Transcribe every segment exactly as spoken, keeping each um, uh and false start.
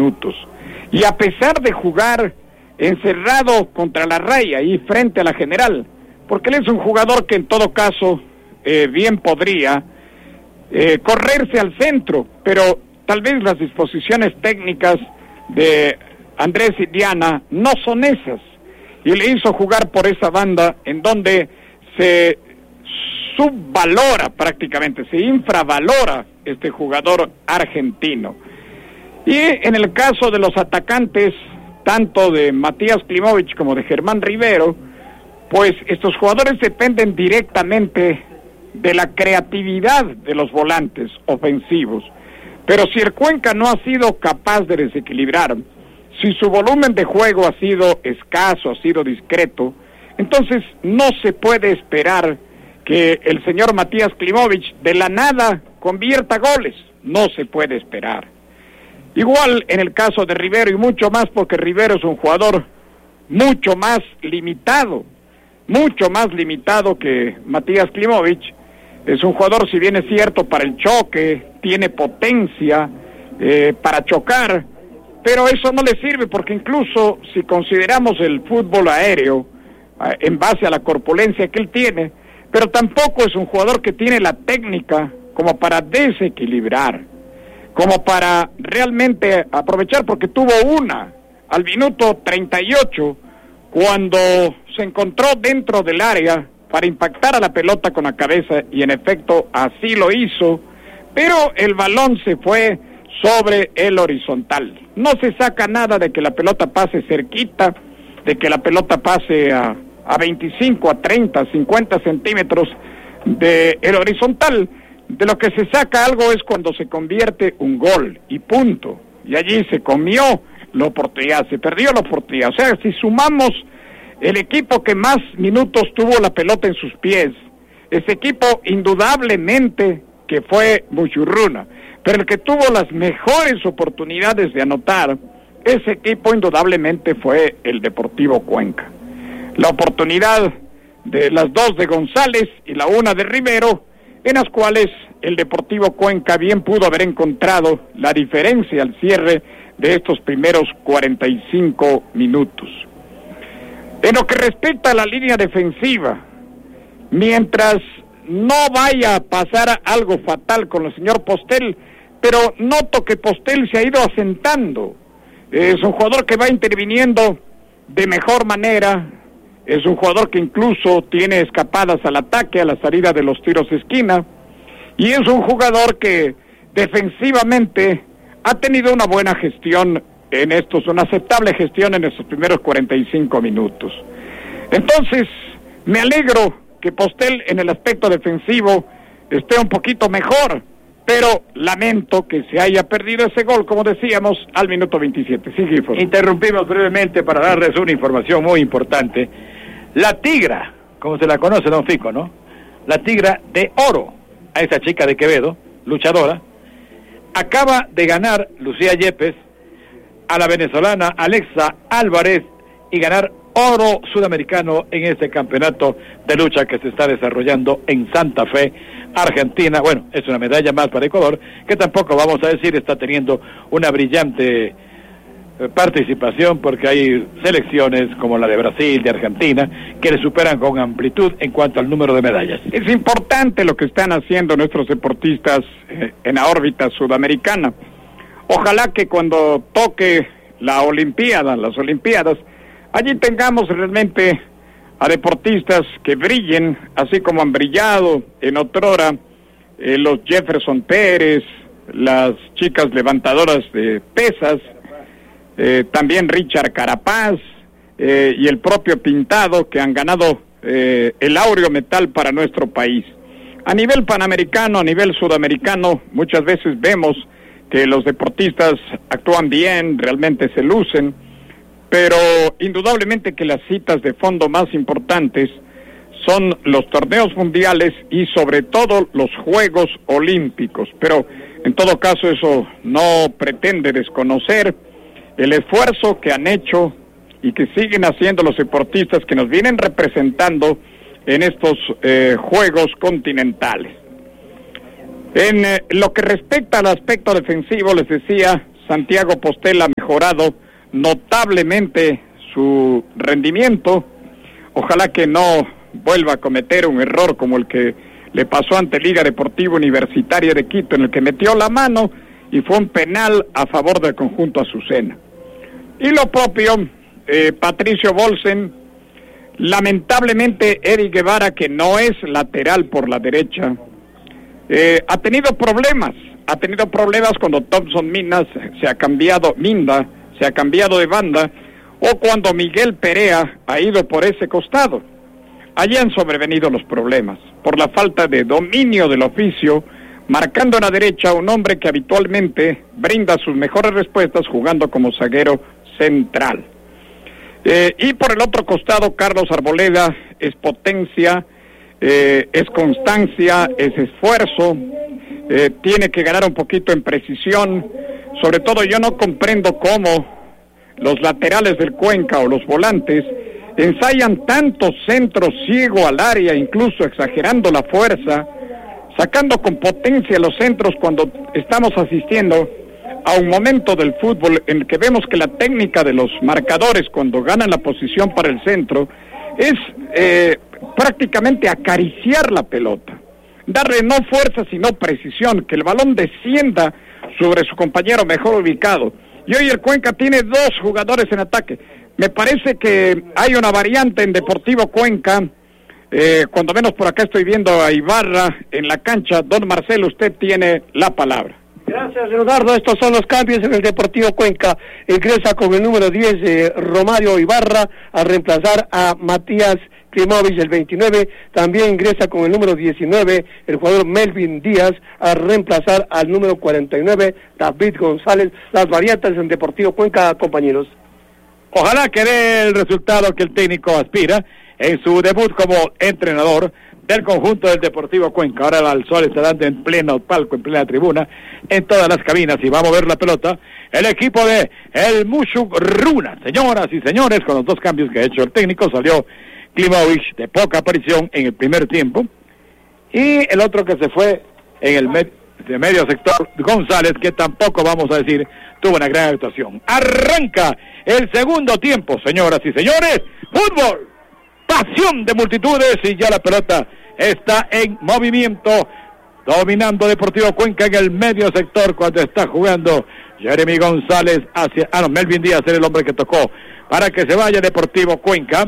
minutos. Y a pesar de jugar encerrado contra la raya y frente a la general, porque él es un jugador que en todo caso eh, bien podría eh, correrse al centro, pero tal vez las disposiciones técnicas de Andrés y Diana no son esas, y le hizo jugar por esa banda en donde se subvalora prácticamente, se infravalora este jugador argentino. Y en el caso de los atacantes, tanto de Matías Klimovich como de Germán Rivero, pues estos jugadores dependen directamente de la creatividad de los volantes ofensivos. Pero si el Cuenca no ha sido capaz de desequilibrar, si su volumen de juego ha sido escaso, ha sido discreto, entonces no se puede esperar que el señor Matías Klimovich de la nada convierta goles. No se puede esperar. Igual en el caso de Rivero, y mucho más porque Rivero es un jugador mucho más limitado, mucho más limitado que Matías Klimovich. Es un jugador, si bien es cierto, para el choque, tiene potencia eh, para chocar, pero eso no le sirve porque incluso si consideramos el fútbol aéreo eh, en base a la corpulencia que él tiene, pero tampoco es un jugador que tiene la técnica como para desequilibrar, como para realmente aprovechar, porque tuvo una al minuto treinta y ocho cuando se encontró dentro del área para impactar a la pelota con la cabeza, y en efecto así lo hizo, pero el balón se fue sobre el horizontal. No se saca nada de que la pelota pase cerquita, de que la pelota pase a, a veinticinco, a treinta, a cincuenta centímetros de el horizontal. De lo que se saca algo es cuando se convierte un gol, y punto. Y allí se comió la oportunidad, se perdió la oportunidad. O sea, si sumamos el equipo que más minutos tuvo la pelota en sus pies, ese equipo indudablemente que fue Muchurruna, pero el que tuvo las mejores oportunidades de anotar, ese equipo indudablemente fue el Deportivo Cuenca. La oportunidad de las dos de González y la una de Rivero, en las cuales el Deportivo Cuenca bien pudo haber encontrado la diferencia al cierre de estos primeros cuarenta y cinco minutos. En lo que respecta a la línea defensiva, mientras no vaya a pasar algo fatal con el señor Postel, pero noto que Postel se ha ido asentando, es un jugador que va interviniendo de mejor manera, es un jugador que incluso tiene escapadas al ataque, a la salida de los tiros de esquina, y es un jugador que defensivamente ha tenido una buena gestión en estos, una aceptable gestión en estos primeros cuarenta y cinco minutos. Entonces, me alegro que Postel en el aspecto defensivo esté un poquito mejor, pero lamento que se haya perdido ese gol, como decíamos, al minuto veintisiete. Sí, Gifford. Interrumpimos brevemente para darles una información muy importante. La tigra, como se la conoce, don Fico, ¿no? La tigra de oro, a esa chica de Quevedo, luchadora, acaba de ganar Lucía Yepes a la venezolana Alexa Álvarez y ganar oro sudamericano en este campeonato de lucha que se está desarrollando en Santa Fe, Argentina. Bueno, es una medalla más para Ecuador, que tampoco, vamos a decir, está teniendo una brillante eh, participación, porque hay selecciones como la de Brasil, de Argentina, que le superan con amplitud en cuanto al número de medallas. Es importante lo que están haciendo nuestros deportistas eh, en la órbita sudamericana. Ojalá que cuando toque la Olimpiada, las Olimpiadas, allí tengamos realmente a deportistas que brillen, así como han brillado en otrora eh, los Jefferson Pérez, las chicas levantadoras de pesas, eh, también Richard Carapaz eh, y el propio Pintado, que han ganado eh, el áureo metal para nuestro país. A nivel panamericano, a nivel sudamericano, muchas veces vemos que los deportistas actúan bien, realmente se lucen, pero indudablemente que las citas de fondo más importantes son los torneos mundiales y sobre todo los Juegos Olímpicos. Pero en todo caso eso no pretende desconocer el esfuerzo que han hecho y que siguen haciendo los deportistas que nos vienen representando en estos eh, Juegos continentales. En eh, lo que respecta al aspecto defensivo, les decía, Santiago Postel ha mejorado notablemente su rendimiento. Ojalá que no vuelva a cometer un error como el que le pasó ante Liga Deportiva Universitaria de Quito, en el que metió la mano y fue un penal a favor del conjunto Azucena. Y lo propio, eh, Patricio Bolsen, lamentablemente Eddie Guevara, que no es lateral por la derecha, eh, ha tenido problemas, ha tenido problemas cuando Thompson Minas se ha cambiado, Minda, se ha cambiado de banda, o cuando Miguel Perea ha ido por ese costado. Allí han sobrevenido los problemas, por la falta de dominio del oficio, marcando en la derecha a un hombre que habitualmente brinda sus mejores respuestas jugando como zaguero central. Eh, y por el otro costado, Carlos Arboleda es potencia, eh, es constancia, es esfuerzo, eh, tiene que ganar un poquito en precisión. Sobre todo yo no comprendo cómo los laterales del Cuenca o los volantes ensayan tantos centros ciego al área, incluso exagerando la fuerza, sacando con potencia los centros cuando estamos asistiendo a un momento del fútbol en el que vemos que la técnica de los marcadores cuando ganan la posición para el centro es eh, prácticamente acariciar la pelota, darle no fuerza sino precisión, que el balón descienda sobre su compañero mejor ubicado. Y hoy el Cuenca tiene dos jugadores en ataque. Me parece que hay una variante en Deportivo Cuenca, eh, cuando menos por acá estoy viendo a Ibarra en la cancha. Don Marcelo, usted tiene la palabra. Gracias, Leonardo. Estos son los cambios en el Deportivo Cuenca. Ingresa con el número diez eh, Romario Ibarra a reemplazar a Matías Klimovich, el veintinueve. También ingresa con el número diecinueve el jugador Melvin Díaz a reemplazar al número cuarenta y nueve David González. Las variantes en Deportivo Cuenca, compañeros. Ojalá que dé el resultado que el técnico aspira en su debut como entrenador del conjunto del Deportivo Cuenca. Ahora el sol está dando en pleno palco, en plena tribuna, en todas las cabinas, y va a mover la pelota el equipo de el Musugruna. Señoras y señores, con los dos cambios que ha hecho el técnico, salió Klimovich, de poca aparición en el primer tiempo, y el otro que se fue en el med de medio sector, González, que tampoco, vamos a decir, tuvo una gran actuación. Arranca el segundo tiempo, señoras y señores. Fútbol, pasión de multitudes, y ya la pelota está en movimiento, dominando Deportivo Cuenca en el medio sector cuando está jugando Jeremy González hacia, ah no, Melvin Díaz era el hombre que tocó para que se vaya Deportivo Cuenca.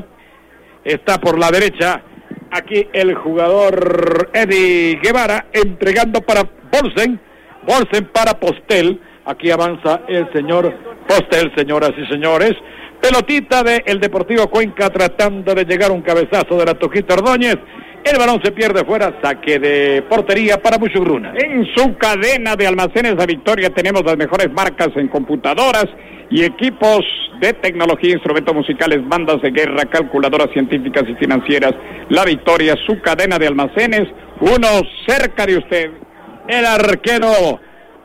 Está por la derecha aquí el jugador Eddie Guevara entregando para Bolsen, Bolsen para Postel. Aquí avanza el señor Postel, señoras y señores. Pelotita de el Deportivo Cuenca tratando de llegar a un cabezazo de la Tojito Ordóñez. El balón se pierde fuera, saque de portería para Musugruna. En su cadena de almacenes La Victoria tenemos las mejores marcas en computadoras y equipos de tecnología, instrumentos musicales, bandas de guerra, calculadoras científicas y financieras. La Victoria, su cadena de almacenes, uno cerca de usted. El arquero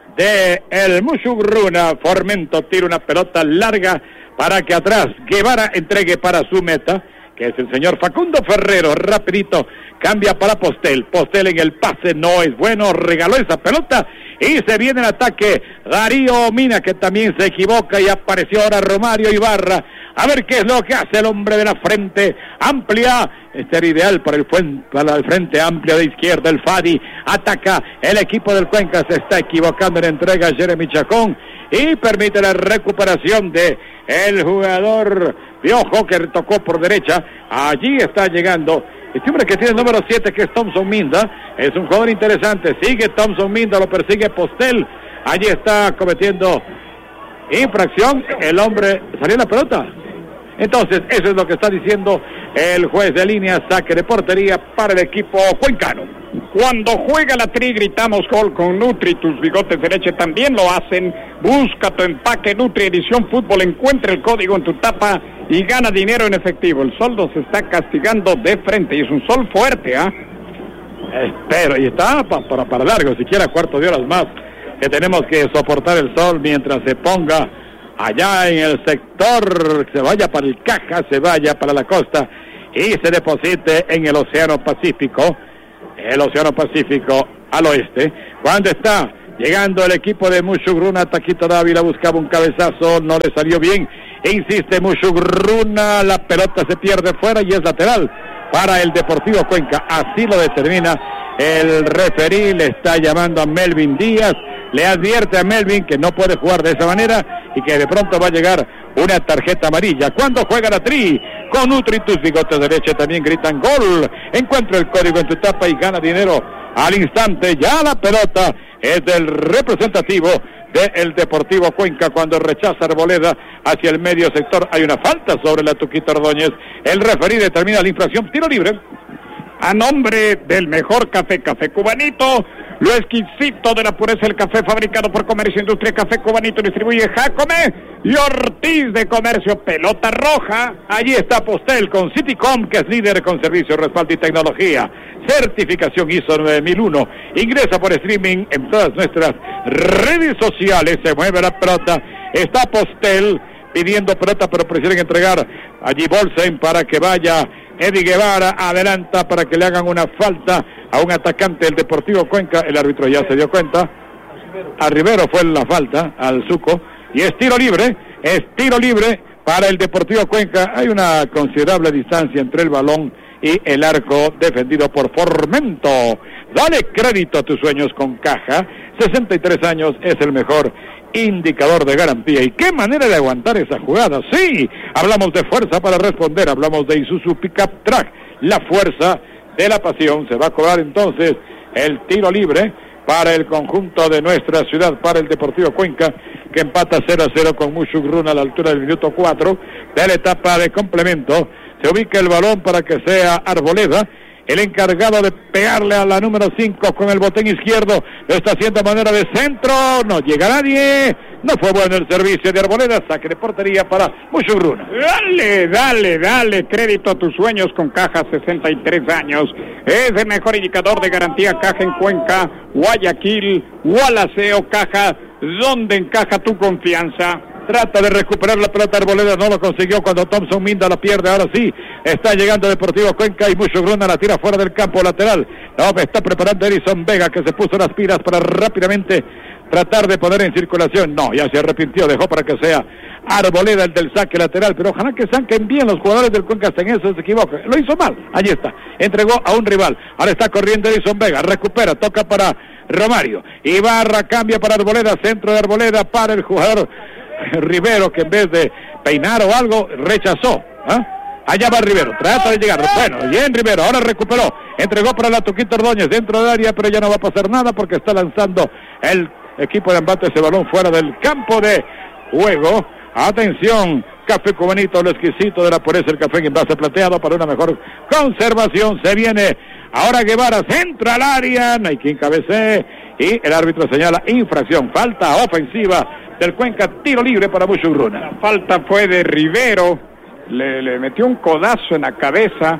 de el Musugruna, Formento, tira una pelota larga para que atrás Guevara entregue para su meta, que es el señor Facundo Ferrero. Rapidito cambia para Postel. Postel en el pase no es bueno, regaló esa pelota y se viene el ataque Darío Mina, que también se equivoca, y apareció ahora Romario Ibarra. A ver qué es lo que hace el hombre de la frente amplia. Este era ideal para el, para el frente amplio de izquierda. El Fadi ataca el equipo del Cuenca, se está equivocando en entrega a Jeremy Chacón y permite la recuperación de el jugador Piojo, que tocó por derecha. Allí está llegando este hombre que tiene el número siete, que es Thompson Minda. Es un jugador interesante. Sigue Thompson Minda, lo persigue Postel. Allí está cometiendo infracción. El hombre salió en la pelota. Entonces, eso es lo que está diciendo el juez de línea. Saque de portería para el equipo cuencano. Cuando juega la Tri gritamos gol con Nutri. Tus bigotes de leche también lo hacen. Busca tu empaque Nutri Edición Fútbol. Encuentra el código en tu tapa y gana dinero en efectivo. El sol nos está castigando de frente y es un sol fuerte, ¿ah? ¿eh? Espero, y está para, para, para largo, siquiera cuarto de horas más, que tenemos que soportar el sol mientras se ponga allá en el sector, se vaya para el Caja, se vaya para la costa y se deposite en el Océano Pacífico, el Océano Pacífico al oeste, cuando está Llegando el equipo de Mushugruna, Taquito Dávila buscaba un cabezazo, no le salió bien. Insiste Mushugruna, la pelota se pierde fuera y es lateral para el Deportivo Cuenca. Así lo determina el referí, le está llamando a Melvin Díaz, le advierte a Melvin que no puede jugar de esa manera y que de pronto va a llegar una tarjeta amarilla. Cuando juega la Tri, con Nutri, tus bigotes de leche también gritan gol. Encuentra el código en tu tapa y gana dinero al instante. Ya la pelota es del representativo del Deportivo Cuenca cuando rechaza Arboleda hacia el medio sector. Hay una falta sobre la Tuquita Ordóñez. El referí determina la infracción. Tiro libre. A nombre del mejor café, Café Cubanito, lo exquisito de la pureza del café fabricado por Comercio Industria, Café Cubanito distribuye Jacome y Ortiz de Comercio, pelota roja. Allí está Postel con Citycom, que es líder con servicio, respaldo y tecnología. Certificación I S O nueve mil uno. Ingresa por streaming en todas nuestras redes sociales. Se mueve la pelota. Está Postel pidiendo pelota, pero prefieren entregar allí Bolsen para que vaya Eddie Guevara. Adelanta para que le hagan una falta a un atacante del Deportivo Cuenca. El árbitro ya se dio cuenta. A Rivero fue la falta, al Zuco. Y es tiro libre, es tiro libre para el Deportivo Cuenca. Hay una considerable distancia entre el balón y el arco defendido por Formento. Dale crédito a tus sueños con Caja. sesenta y tres años es el mejor indicador de garantía. ¿Y qué manera de aguantar esa jugada? Sí, hablamos de fuerza para responder, hablamos de Isuzu Pickup Track, la fuerza de la pasión. Se va a cobrar entonces el tiro libre para el conjunto de nuestra ciudad, para el Deportivo Cuenca, que empata cero a cero con Mushugruna a la altura del minuto cuatro de la etapa de complemento. Se ubica el balón para que sea Arboleda el encargado de pegarle a la número cinco con el botón izquierdo. Lo está haciendo a manera de centro, no llega nadie. No fue bueno el servicio de Arboleda, saque de portería para Mushugruna. Dale, dale, dale crédito a tus sueños con Caja, sesenta y tres años. Es el mejor indicador de garantía. Caja en Cuenca, Guayaquil, Gualaceo. Caja, donde encaja tu confianza. Trata de recuperar la pelota Arboleda, no lo consiguió cuando Thompson Minda la pierde. Ahora sí, está llegando Deportivo Cuenca y Mushugruna la tira fuera del campo lateral. No, está preparando Edison Vega, que se puso las pilas para rápidamente tratar de poner en circulación. No, ya se arrepintió, dejó para que sea Arboleda el del saque lateral, pero ojalá que saquen bien los jugadores del Cuenca, hasta en eso se equivocan. Lo hizo mal, allí está, entregó a un rival. Ahora está corriendo Edison Vega, recupera, toca para Romario. Ibarra cambia para Arboleda, centro de Arboleda para el jugador Rivero, que en vez de peinar o algo, rechazó. ¿Ah? Allá va Rivero, trata de llegar. Bueno, bien Rivero, ahora recuperó, entregó para la Tuquita Ordóñez dentro del área, pero ya no va a pasar nada porque está lanzando el equipo de embate ese balón fuera del campo de juego. Atención, Café Cubanito, lo exquisito de la pureza, el café en envase plateado para una mejor conservación. Se viene ahora Guevara, centro al área, no hay quien cabecee y el árbitro señala infracción, falta ofensiva del Cuenca, tiro libre para Mushugruna. La falta fue de Rivero, le, le metió un codazo en la cabeza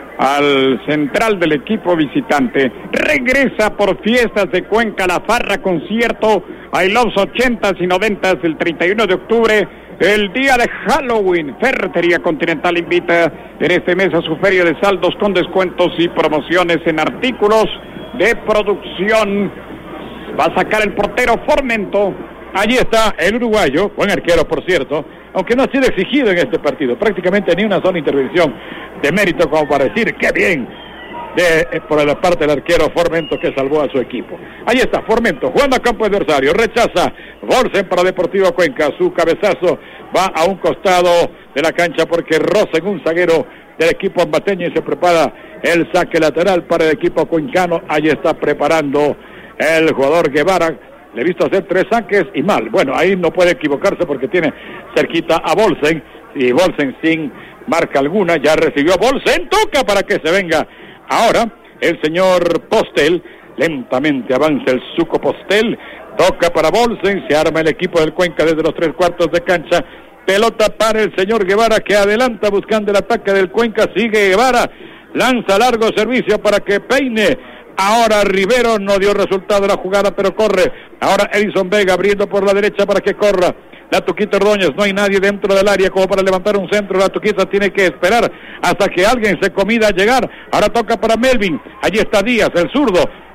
al central del equipo visitante. Regresa por fiestas de Cuenca la Farra Concierto, I Love ochentas y noventas el treinta y uno de octubre, el día de Halloween. Ferretería Continental invita en este mes a su feria de saldos con descuentos y promociones en artículos de producción. Va a sacar el portero Formento. Allí está el uruguayo, buen arquero por cierto, aunque no ha sido exigido en este partido, prácticamente ni una sola intervención de mérito como para decir qué bien de, eh, por la parte del arquero Formento, que salvó a su equipo. Allí está Formento jugando a campo adversario, rechaza Bolsen para Deportivo Cuenca, su cabezazo va a un costado de la cancha porque roza en un zaguero del equipo ambateño y se prepara el saque lateral para el equipo cuencano. Allí está preparando el jugador Guevara. Le he visto hacer tres saques y mal. Bueno, ahí no puede equivocarse porque tiene cerquita a Bolsen. Y Bolsen sin marca alguna. Ya recibió Bolsen. Toca para que se venga. Ahora el señor Postel. Lentamente avanza el Zuco Postel. Toca para Bolsen. Se arma el equipo del Cuenca desde los tres cuartos de cancha. Pelota para el señor Guevara, que adelanta buscando el ataque del Cuenca. Sigue Guevara. Lanza largo servicio para que peine. Ahora Rivero, no dio resultado la jugada, pero corre. Ahora Edison Vega abriendo por la derecha para que corra la Tuquita Ordóñez. No hay nadie dentro del área como para levantar un centro. La Tuquita tiene que esperar hasta que alguien se comida a llegar. Ahora toca para Melvin. Allí está Díaz, el zurdo.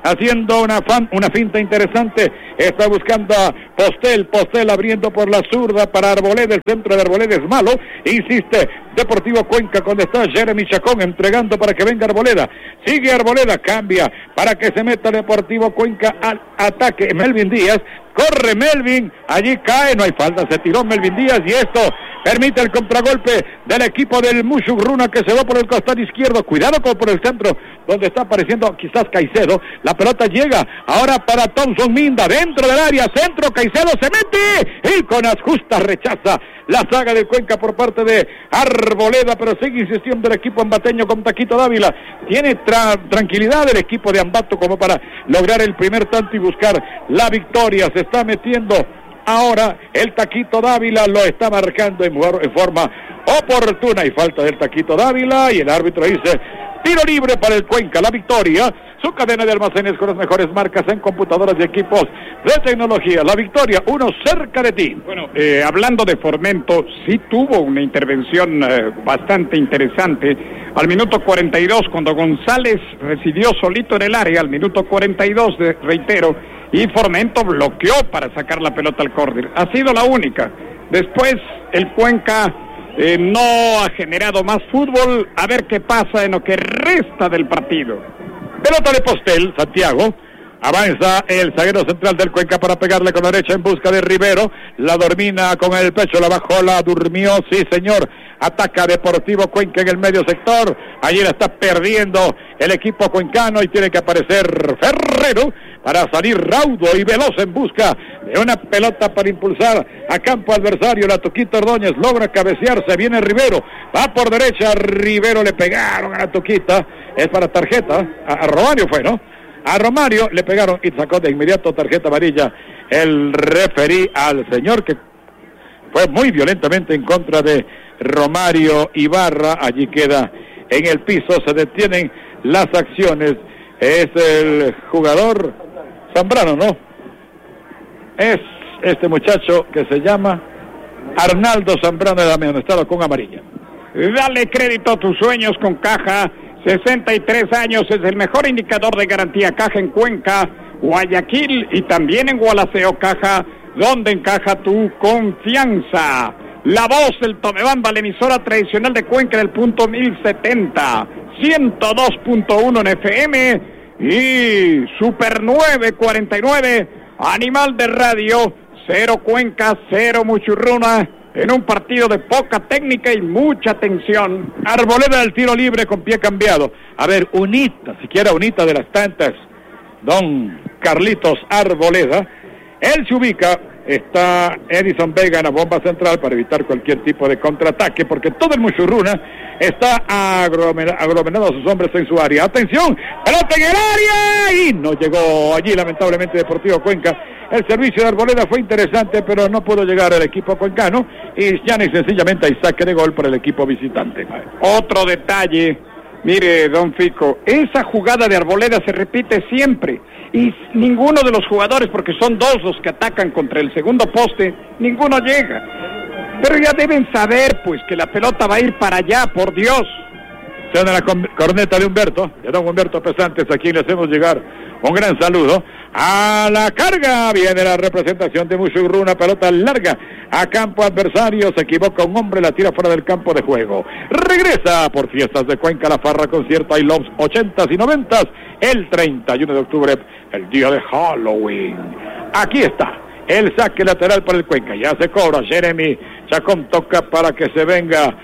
haciendo una fan, una finta interesante, está buscando a Postel, Postel abriendo por la zurda para Arboleda, el centro de Arboleda es malo, insiste Deportivo Cuenca cuando está Jeremy Chacón entregando para que venga Arboleda, sigue Arboleda, cambia para que se meta Deportivo Cuenca al ataque, Melvin Díaz, corre Melvin, allí cae, no hay falta, se tiró Melvin Díaz y esto permite el contragolpe del equipo del Musurruna que se va por el costado izquierdo, cuidado con por el centro donde está apareciendo quizás Caicedo, la pelota llega ahora para Thompson Minda, dentro del área, centro, Caicedo se mete y con las justas rechaza la saga del Cuenca por parte de Arboleda, pero sigue insistiendo el equipo ambateño con Taquito Dávila, tiene tra- tranquilidad el equipo de Ambato como para lograr el primer tanto y buscar la victoria, se está metiendo ahora el Taquito Dávila, lo está marcando en, en forma oportuna y falta del Taquito Dávila y el árbitro dice tiro libre para el Cuenca, la victoria, su cadena de almacenes con las mejores marcas en computadoras y equipos de tecnología, la victoria, uno cerca de ti. Bueno, eh, hablando de Formento, sí tuvo una intervención eh, bastante interesante al minuto cuarenta y dos, cuando González recibió solito en el área, al minuto cuarenta y dos, de, reitero, y Formento bloqueó para sacar la pelota al córner, ha sido la única. Después el Cuenca eh, no ha generado más fútbol, a ver qué pasa en lo que resta del partido. Pelota de Postel, Santiago, avanza el zaguero central del Cuenca para pegarle con la derecha en busca de Rivero, la domina con el pecho, la bajó, la durmió, sí señor, ataca Deportivo Cuenca en el medio sector, allí la está perdiendo el equipo cuencano y tiene que aparecer Ferrero para salir raudo y veloz en busca de una pelota para impulsar a campo adversario, la Toquita Ordóñez logra cabecearse, viene Rivero, va por derecha, Rivero le pegaron a la Toquita, es para tarjeta, a, a Romario fue, ¿no? A Romario le pegaron y sacó de inmediato tarjeta amarilla el referí al señor que fue muy violentamente en contra de Romario Ibarra, allí queda en el piso, se detienen las acciones, es el jugador Zambrano, ¿no? Es este muchacho que se llama Arnaldo Zambrano de amonestado con amarilla. Dale crédito a tus sueños con Caja, sesenta y tres años, es el mejor indicador de garantía Caja en Cuenca, Guayaquil y también en Gualaceo. Caja, donde encaja tu confianza. La voz del Tomebamba, la emisora tradicional de Cuenca en el punto mil setenta, ciento dos punto uno en F M y Super nueve cuarenta y nueve, Animal de Radio, cero Cuenca, cero Muchurruna, en un partido de poca técnica y mucha tensión. Arboleda del tiro libre con pie cambiado. A ver, unita, siquiera unita de las tantas, don Carlitos Arboleda. Él se ubica, está Edison Vega en la bomba central para evitar cualquier tipo de contraataque, porque todo el Muchurruna está aglomerado a sus hombres en su área. ¡Atención! ¡Pelota en el área! Y no llegó allí, lamentablemente, Deportivo Cuenca. El servicio de Arboleda fue interesante, pero no pudo llegar al equipo cuencano, y ya ni sencillamente hay saque de gol para el equipo visitante. Otro detalle, mire, don Fico, esa jugada de Arboleda se repite siempre, y ninguno de los jugadores, porque son dos los que atacan contra el segundo poste, ninguno llega. Pero ya deben saber, pues, que la pelota va a ir para allá, por Dios. Suena la corneta de Humberto, de don Humberto Pesantes, a quien le hacemos llegar un gran saludo. A la carga viene la representación de Muchurruna, pelota larga a campo adversario, se equivoca un hombre, la tira fuera del campo de juego. Regresa por Fiestas de Cuenca la Farra Concierto I Loves ochentas y noventas el treinta y uno de octubre, el día de Halloween. Aquí está el saque lateral para el Cuenca, ya se cobra, Jeremy Chacón toca para que se venga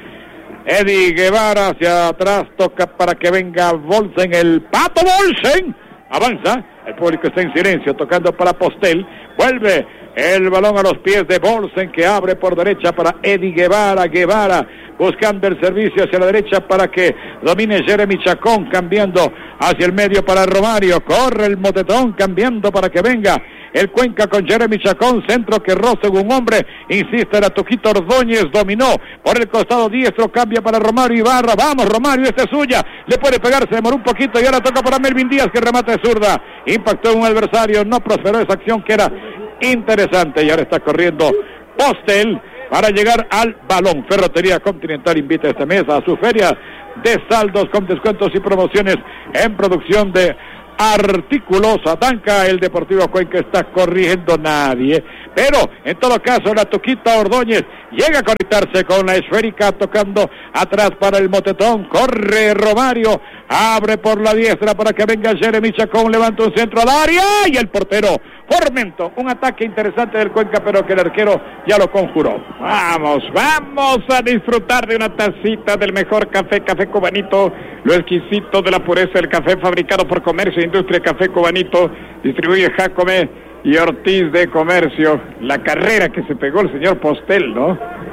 Eddie Guevara, hacia atrás toca para que venga Bolsen, el Pato Bolsen, avanza, el público está en silencio, tocando para Postel, vuelve el balón a los pies de Bolsen, que abre por derecha para Eddie Guevara, Guevara buscando el servicio hacia la derecha para que domine Jeremy Chacón, cambiando hacia el medio para Romario, corre el motetón, cambiando para que venga el Cuenca con Jeremy Chacón, centro que roza un hombre, insiste la Toquita Ordóñez, dominó por el costado diestro, cambia para Romario Ibarra, vamos Romario, esta es suya, le puede pegar, se demoró un poquito y ahora toca para Melvin Díaz que remata de zurda, impactó en un adversario, no prosperó esa acción que era interesante y ahora está corriendo Postel para llegar al balón. Ferretería Continental invita este mes a su feria de saldos con descuentos y promociones en producción de artículos. Atanca el Deportivo Cuenca, está corrigiendo nadie. Pero, en todo caso, la Tuquita Ordóñez llega a conectarse con la esférica, tocando atrás para el motetón. Corre Romario, abre por la diestra para que venga Jeremy Chacón, levanta un centro al área y el portero Formento. Un ataque interesante del Cuenca, pero que el arquero ya lo conjuró. Vamos, vamos a disfrutar de una tacita del mejor café, Café Cubanito, lo exquisito de la pureza del café, fabricado por Comercio e Industria. Café Cubanito distribuye Jacome y Ortiz de Comercio. La carrera que se pegó el señor Postel, ¿no?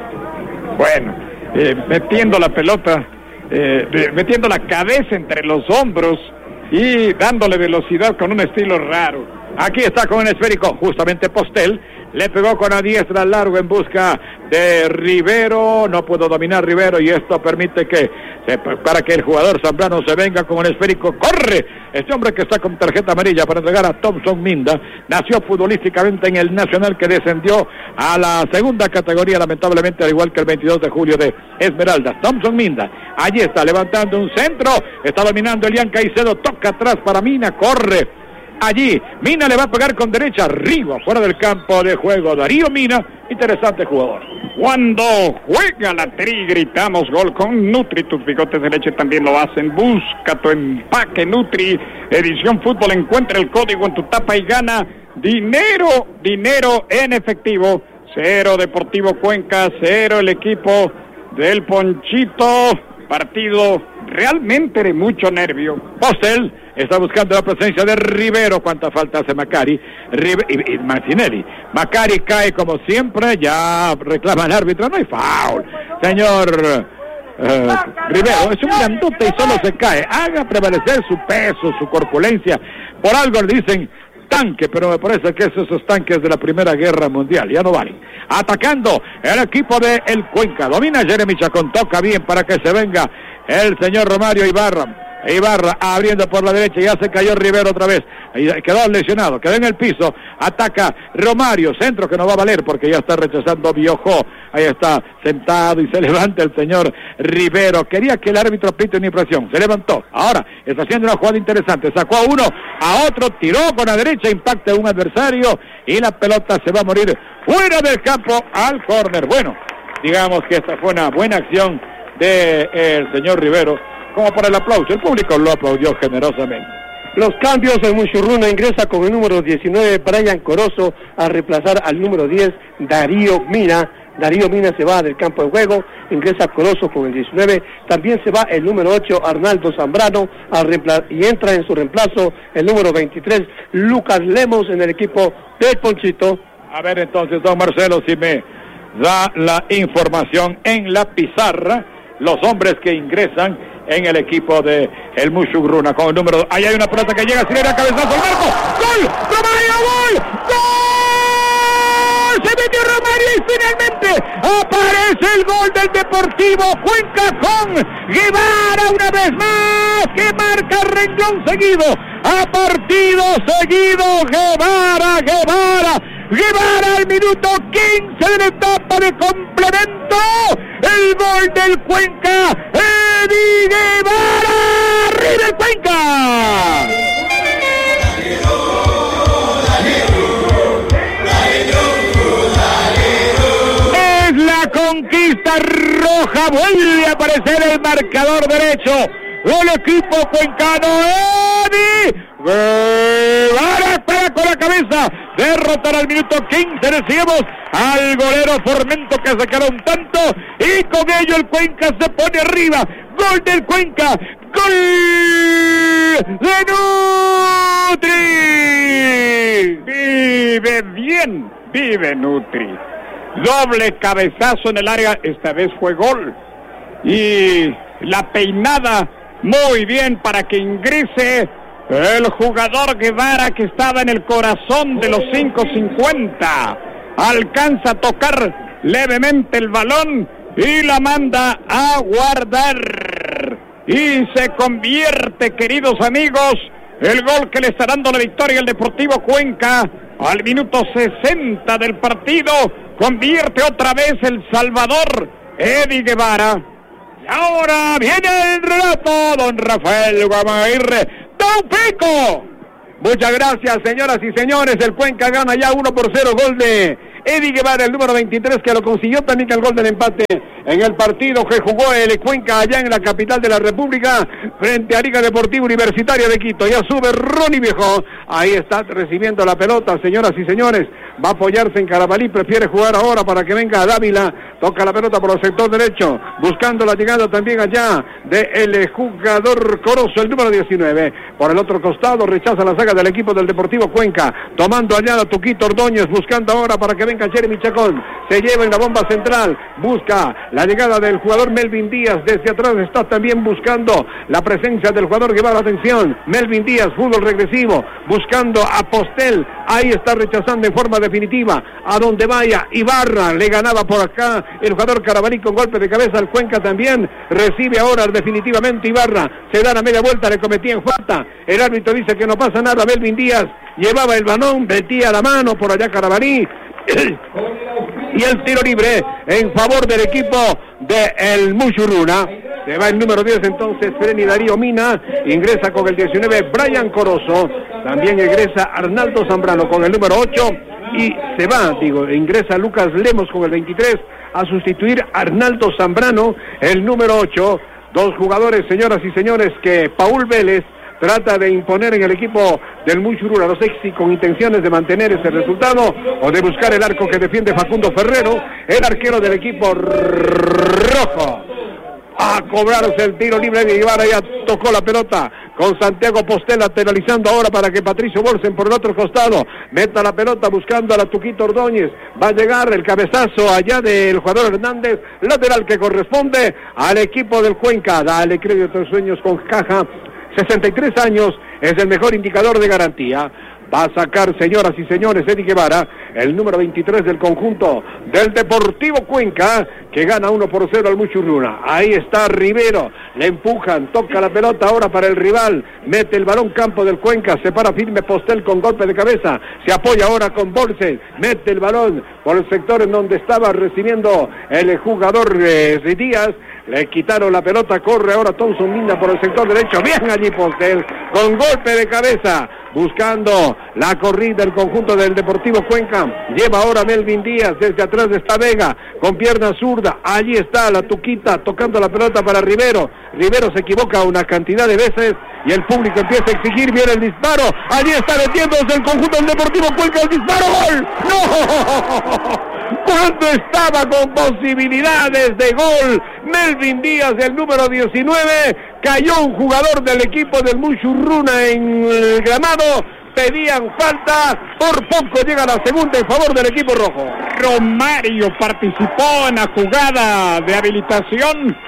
Bueno, eh, metiendo la pelota, eh, metiendo la cabeza entre los hombros y dándole velocidad con un estilo raro. Aquí está con el esférico, justamente Postel, le pegó con la diestra largo en busca de Rivero, no pudo dominar Rivero y esto permite que, se, para que el jugador zambrano se venga con el esférico. Corre este hombre que está con tarjeta amarilla para entregar a Thompson Minda, nació futbolísticamente en el Nacional, que descendió a la segunda categoría, lamentablemente, al igual que el veintidós de julio de Esmeraldas. Thompson Minda, allí está levantando un centro, está dominando Elian Caicedo, toca atrás para Mina, corre allí, Mina le va a pegar con derecha, arriba, fuera del campo de juego, Darío Mina, interesante jugador. Cuando juega la Tri, gritamos gol con Nutri, tus bigotes de leche también lo hacen. Busca tu empaque Nutri, edición fútbol, encuentra el código en tu tapa y gana dinero, dinero en efectivo. Cero Deportivo Cuenca, cero el equipo del Ponchito, partido realmente de mucho nervio. Postel está buscando la presencia de Rivero. ¿Cuánta falta hace Macari? Rive y, y Martinelli. Macari cae como siempre. Ya reclama el árbitro. No hay foul. Señor eh, Rivero es un grandote y solo se cae. Haga prevalecer su peso, su corpulencia. Por algo le dicen tanque, pero me parece que esos tanques de la Primera Guerra Mundial ya no valen. Atacando el equipo de el Cuenca. Domina Jeremy Chacón. Toca bien para que se venga el señor Romario Ibarra. Ibarra abriendo por la derecha, ya se cayó Rivero otra vez, quedó lesionado, quedó en el piso, ataca Romario, centro que no va a valer porque ya está rechazando Biojó, ahí está sentado y se levanta el señor Rivero. Quería que el árbitro pite una infracción, se levantó, ahora está haciendo una jugada interesante, sacó a uno, a otro, tiró con la derecha, impacta a un adversario y la pelota se va a morir fuera del campo al córner. Bueno, digamos que esta fue una buena acción del de señor Rivero, como por el aplauso, el público lo aplaudió generosamente. Los cambios, en Muchurruna ingresa con el número diecinueve Brian Corozo a reemplazar al número diez Darío Mina. Darío Mina se va del campo de juego, ingresa Corozo con el diecinueve, también se va el número ocho Arnaldo Zambrano a y entra en su reemplazo el número veintitrés Lucas Lemos en el equipo del Ponchito. A ver entonces, don Marcelo, si me da la información en la pizarra, los hombres que ingresan en el equipo de el Muchurruna con el número dos. Ahí hay una pelota que llega, Silera, cabezazo al marco. ¡Gol! ¡Romario, gol! ¡Gol! Se metió Romario y finalmente aparece el gol del Deportivo Cuenca con Guevara una vez más, que marca renglón seguido. A partido seguido, Guevara, Guevara. Guevara al minuto quince de la etapa de complemento. El gol del Cuenca. Eddie Guevara. ¡Arriba el Cuenca! Es la conquista roja. Vuelve a aparecer el marcador derecho del equipo cuencano. Eddie Guevara para con la cabeza. Derrotar al minuto quince, decíamos, al golero Formento, que se quedó un tanto, y con ello el Cuenca se pone arriba. Gol del Cuenca, gol de Nutri. Vive bien, vive Nutri. Doble cabezazo en el área, esta vez fue gol. Y la peinada muy bien para que ingrese el jugador Guevara, que estaba en el corazón de los cinco cincuenta. Alcanza a tocar levemente el balón y la manda a guardar. Y se convierte, queridos amigos, el gol que le está dando la victoria al Deportivo Cuenca al minuto sesenta del partido. Convierte otra vez el Salvador, Eddie Guevara. Y ahora viene el relato, don Rafael Guamaguirre. ¡Don Pico! Muchas gracias, señoras y señores. El Cuenca gana ya uno por cero, gol de Eddie Guevara, el número veintitrés, que lo consiguió también el gol del empate en el partido que jugó el Cuenca allá en la capital de la República frente a Liga Deportiva Universitaria de Quito. Ya sube Ronnie Viejo, ahí está recibiendo la pelota, señoras y señores. Va a apoyarse en Carabalí, prefiere jugar ahora para que venga a Dávila. Toca la pelota por el sector derecho, buscando la llegada también allá del jugador Corozo, el número diecinueve. Por el otro costado rechaza la saga del equipo del Deportivo Cuenca, tomando allá a Tuquito Ordóñez, buscando ahora para que venga Jeremy Chacón. Se lleva en la bomba central, busca la llegada del jugador Melvin Díaz. Desde atrás está también buscando la presencia del jugador Guevara. Atención, Melvin Díaz, fútbol regresivo, buscando a Postel. Ahí está rechazando en forma definitiva. A donde vaya Ibarra, le ganaba por acá el jugador Carabalí con golpe de cabeza. El Cuenca también recibe ahora definitivamente Ibarra. Se da la media vuelta, le cometían falta. El árbitro dice que no pasa nada. Melvin Díaz llevaba el balón, metía la mano por allá Carabalí. Y el tiro libre en favor del equipo de el Muchurruna. Se va el número diez entonces, Freni Darío Mina. Ingresa con el diecinueve, Brian Corozo. También ingresa Arnaldo Zambrano con el número ocho. Y se va, digo, ingresa Lucas Lemos con el veintitrés a sustituir a Arnaldo Zambrano, el número ocho. Dos jugadores, señoras y señores, que Paul Vélez trata de imponer en el equipo del Muchurruna. No sé si con intenciones de mantener ese resultado o de buscar el arco que defiende Facundo Ferrero, el arquero del equipo rojo. A cobrarse el tiro libre de Ibarra, ya tocó la pelota con Santiago Postel, lateralizando ahora para que Patricio Bolsen por el otro costado meta la pelota buscando a la Tuquito Ordóñez. Va a llegar el cabezazo allá del jugador Hernández, lateral que corresponde al equipo del Cuenca. Dale crédito a sueños con caja, sesenta y tres años, es el mejor indicador de garantía. Va a sacar, señoras y señores, Eddie Guevara, el número veintitrés del conjunto del Deportivo Cuenca, que gana uno por cero al Muchurruna. Ahí está Rivero, le empujan, toca la pelota ahora para el rival, mete el balón campo del Cuenca, se para firme Postel con golpe de cabeza, se apoya ahora con Bolsen, mete el balón por el sector en donde estaba recibiendo el jugador eh, Díaz. Le quitaron la pelota, corre ahora Thompson Minda por el sector derecho, bien allí Postel, con golpe de cabeza, buscando la corrida del conjunto del Deportivo Cuenca. Lleva ahora Melvin Díaz, desde atrás está Vega, con pierna zurda, allí está la Tuquita, tocando la pelota para Rivero. Rivero se equivoca una cantidad de veces y el público empieza a exigir, viene el disparo, allí está metiéndose el conjunto del Deportivo Cuenca, el disparo, ¡gol! ¡No! Cuando estaba con posibilidades de gol, Melvin Díaz, el número diecinueve, cayó un jugador del equipo del Muchurruna en el gramado, pedían falta, por poco llega la segunda en favor del equipo rojo. Romario participó en la jugada de habilitación,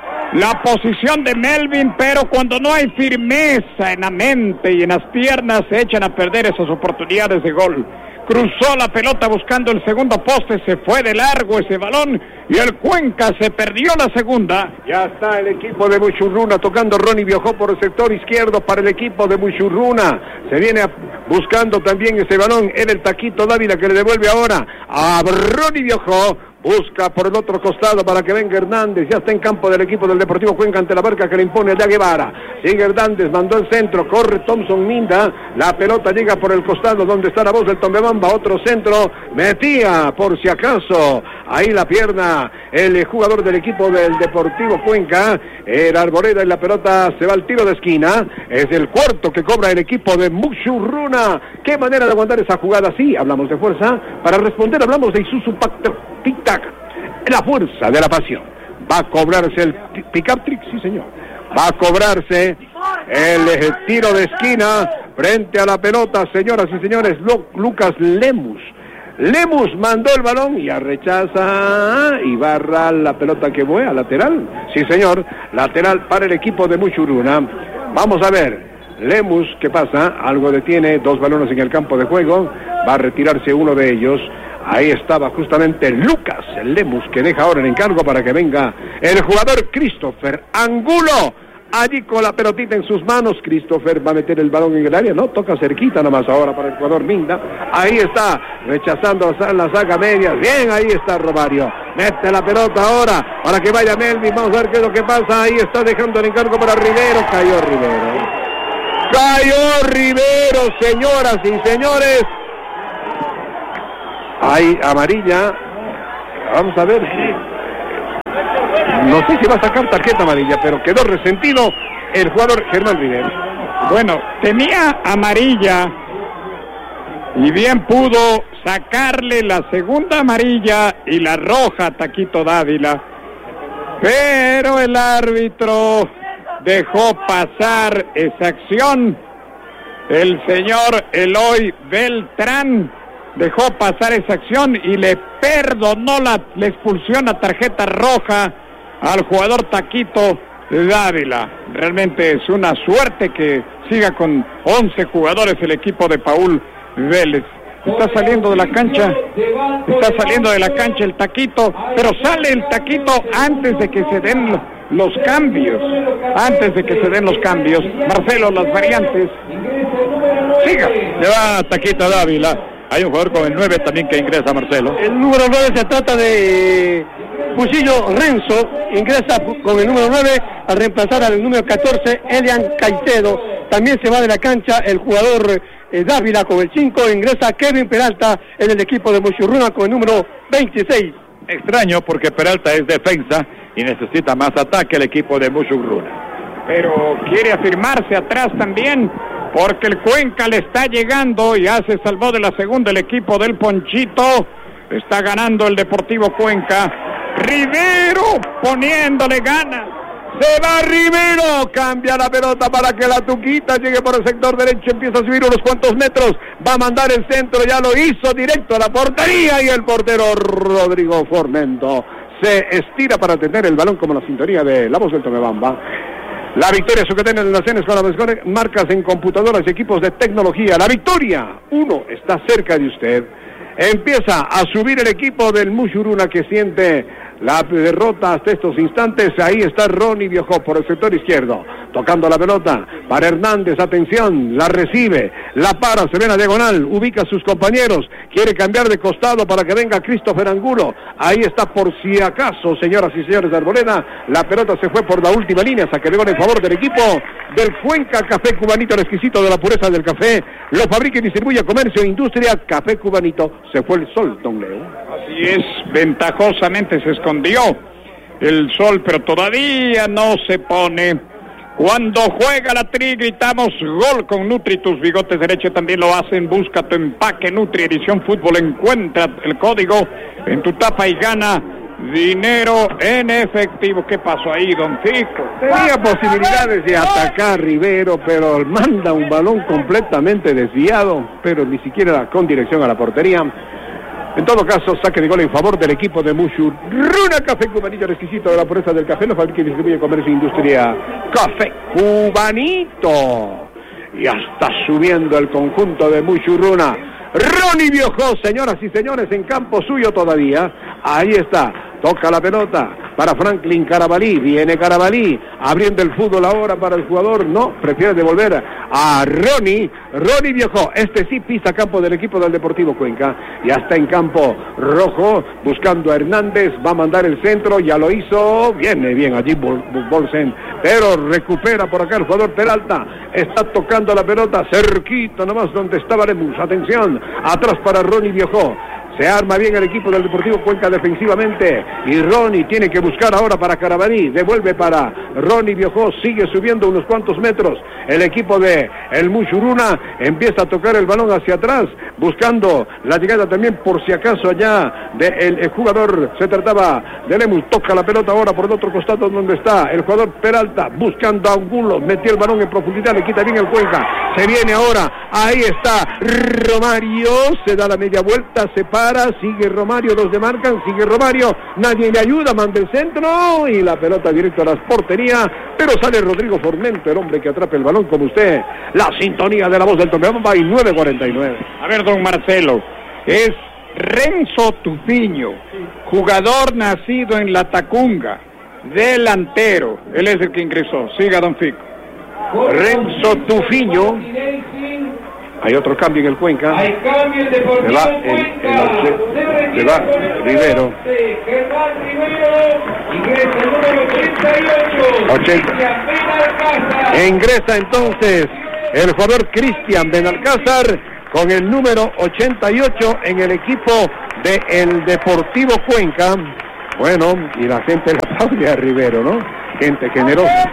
la posición de Melvin, pero cuando no hay firmeza en la mente y en las piernas, se echan a perder esas oportunidades de gol. Cruzó la pelota buscando el segundo poste, se fue de largo ese balón y el Cuenca se perdió la segunda. Ya está el equipo de Muchurruna tocando. Ronnie viajó por el sector izquierdo para el equipo de Muchurruna. Se viene a, buscando también ese balón. Era el Taquito Dávila que le devuelve ahora a Ronnie viajó. Busca por el otro costado para que venga Hernández. Ya está en campo del equipo del Deportivo Cuenca ante la barca que le impone allá Guevara. Sigue Hernández, mandó el centro, corre Thompson Minda. La pelota llega por el costado donde está la voz del Tombebamba. Otro centro, metía por si acaso. Ahí la pierna el jugador del equipo del Deportivo Cuenca. El Arboleda y la pelota se va al tiro de esquina. Es el cuarto que cobra el equipo de Muchurruna. Qué manera de aguantar esa jugada. Sí, hablamos de fuerza. Para responder hablamos de Isuzu Tic-Tac, la fuerza de la pasión. Va a cobrarse el pick-up trick, sí señor. Va a cobrarse el eh, tiro de esquina frente a la pelota, señoras y señores. Lu Lucas Lemus. Lemus mandó el balón y a rechaza Ibarra la pelota que fue a lateral. Sí señor, lateral para el equipo de Muchurruna. Vamos a ver. Lemus, ¿qué pasa? Algo detiene, dos balones en el campo de juego. Va a retirarse uno de ellos. Ahí estaba justamente Lucas Lemus, que deja ahora el encargo para que venga el jugador Christopher Angulo. Allí con la pelotita en sus manos, Christopher va a meter el balón en el área, no, toca cerquita nomás ahora para el jugador Minda. Ahí está, rechazando la saga media, bien, ahí está Romario. Mete la pelota ahora para que vaya Melvin, vamos a ver qué es lo que pasa. Ahí está dejando el encargo para Rivero, cayó Rivero. Cayó Rivero, señoras y señores. Hay amarilla. Vamos a ver. No sé si va a sacar tarjeta amarilla, pero quedó resentido el jugador Germán Rivero. Bueno, tenía amarilla y bien pudo sacarle la segunda amarilla y la roja a Taquito Dávila, pero el árbitro dejó pasar esa acción. El señor Eloy Beltrán dejó pasar esa acción y le perdonó la, la expulsión a tarjeta roja al jugador Taquito Dávila. Realmente es una suerte que siga con once jugadores el equipo de Paul Vélez. Está saliendo de la cancha, está saliendo de la cancha el Taquito, pero sale el Taquito antes de que se den los cambios, antes de que se den los cambios. Marcelo, las variantes. Siga, se va Taquito Dávila. Hay un jugador con el nueve también que ingresa, Marcelo. El número nueve se trata de Fusillo Renzo, ingresa con el número nueve a reemplazar al número catorce, Elian Caicedo. También se va de la cancha el jugador eh, Dávila con el cinco, ingresa Kevin Peralta en el equipo de Muchurruna con el número veintiséis. Extraño porque Peralta es defensa y necesita más ataque el equipo de Muchurruna. Pero quiere afirmarse atrás también, porque el Cuenca le está llegando. Ya se salvó de la segunda el equipo del Ponchito. Está ganando el Deportivo Cuenca. Rivero poniéndole ganas. Se va Rivero, cambia la pelota para que la Tuquita llegue por el sector derecho, empieza a subir unos cuantos metros, va a mandar el centro, ya lo hizo directo a la portería y el portero Rodrigo Formento se estira para tener el balón como la sintonía de La Voz del Tomebamba. La victoria Sucatena en Naciones con las mejores marcas en computadoras y equipos de tecnología. La victoria, uno, está cerca de usted. Empieza a subir el equipo del Muchurruna que siente la derrota hasta estos instantes. Ahí está Ronnie Biojó por el sector izquierdo, tocando la pelota para Hernández. Atención, la recibe, la para, se ve en la diagonal, ubica a sus compañeros, quiere cambiar de costado para que venga Christopher Angulo. Ahí está por si acaso, señoras y señores de Arboleda, la pelota se fue por la última línea, saque de gol en favor del equipo del Cuenca. Café Cubanito, el exquisito de la pureza del café, lo fabrica y distribuye comercio e industria. Café Cubanito, se fue el sol, don Leo. Así es, ventajosamente se escondió el sol, pero todavía no se pone. Cuando juega la Tri gritamos gol con Nutri, tus bigotes derecho también lo hacen. Busca tu empaque Nutri Edición Fútbol, encuentra el código en tu tapa y gana dinero en efectivo. ¿Qué pasó ahí, don Fico? Tenía posibilidades de atacar Rivero, pero manda un balón completamente desviado, pero ni siquiera con dirección a la portería. En todo caso, saque de gol en favor del equipo de Muchurruna. Café Cubanito, el exquisito de la pureza del café, lo fabrica y distribuye comercio e industria. Café Cubanito. Y hasta subiendo el conjunto de Muchurruna. Ronnie Biojó, señoras y señores, en campo suyo todavía. Ahí está, toca la pelota para Franklin Carabalí, viene Carabalí, abriendo el fútbol ahora para el jugador, no, prefiere devolver a Ronnie, Ronnie Biojó, este sí pisa campo del equipo del Deportivo Cuenca, ya está en campo rojo, buscando a Hernández, va a mandar el centro, ya lo hizo, viene bien allí Bol Bolsen, pero recupera por acá el jugador Peralta, está tocando la pelota, cerquita nomás donde estaba Lemus, atención, atrás para Ronnie Biojó. Se arma bien el equipo del Deportivo Cuenca defensivamente y Ronnie tiene que buscar ahora para Carabalí, devuelve para Ronnie Biojó, sigue subiendo unos cuantos metros el equipo de el Muchurruna, empieza a tocar el balón hacia atrás, buscando la llegada también por si acaso allá del de jugador, se trataba de Lemus, toca la pelota ahora por el otro costado donde está el jugador Peralta, buscando a Angulo, metió el balón en profundidad, le quita bien el Cuenca, se viene ahora, ahí está Romario, se da la media vuelta, se para, sigue Romario, dos de marcan, sigue Romario, nadie le ayuda, manda el centro y la pelota directo a las porterías, pero sale Rodrigo Formento, el hombre que atrapa el balón como usted. La sintonía de La Voz del Tomebamba y nueve cuarenta y nueve. A ver, don Marcelo, es Renzo Tufiño, jugador nacido en La Tacunga, delantero, él es el que ingresó. Siga, don Fico. Renzo Tufiño. Hay otro cambio en el Cuenca. Hay cambio en Deportivo se va el, el, se va Rivero. Germán Rivero ingresa el número ochenta y ocho. ochenta. Ingresa entonces el jugador Cristian Benalcázar con el número ochenta y ocho en el equipo del Deportivo Cuenca. Bueno, y la gente la aplaude a Rivero, ¿no? Gente generosa.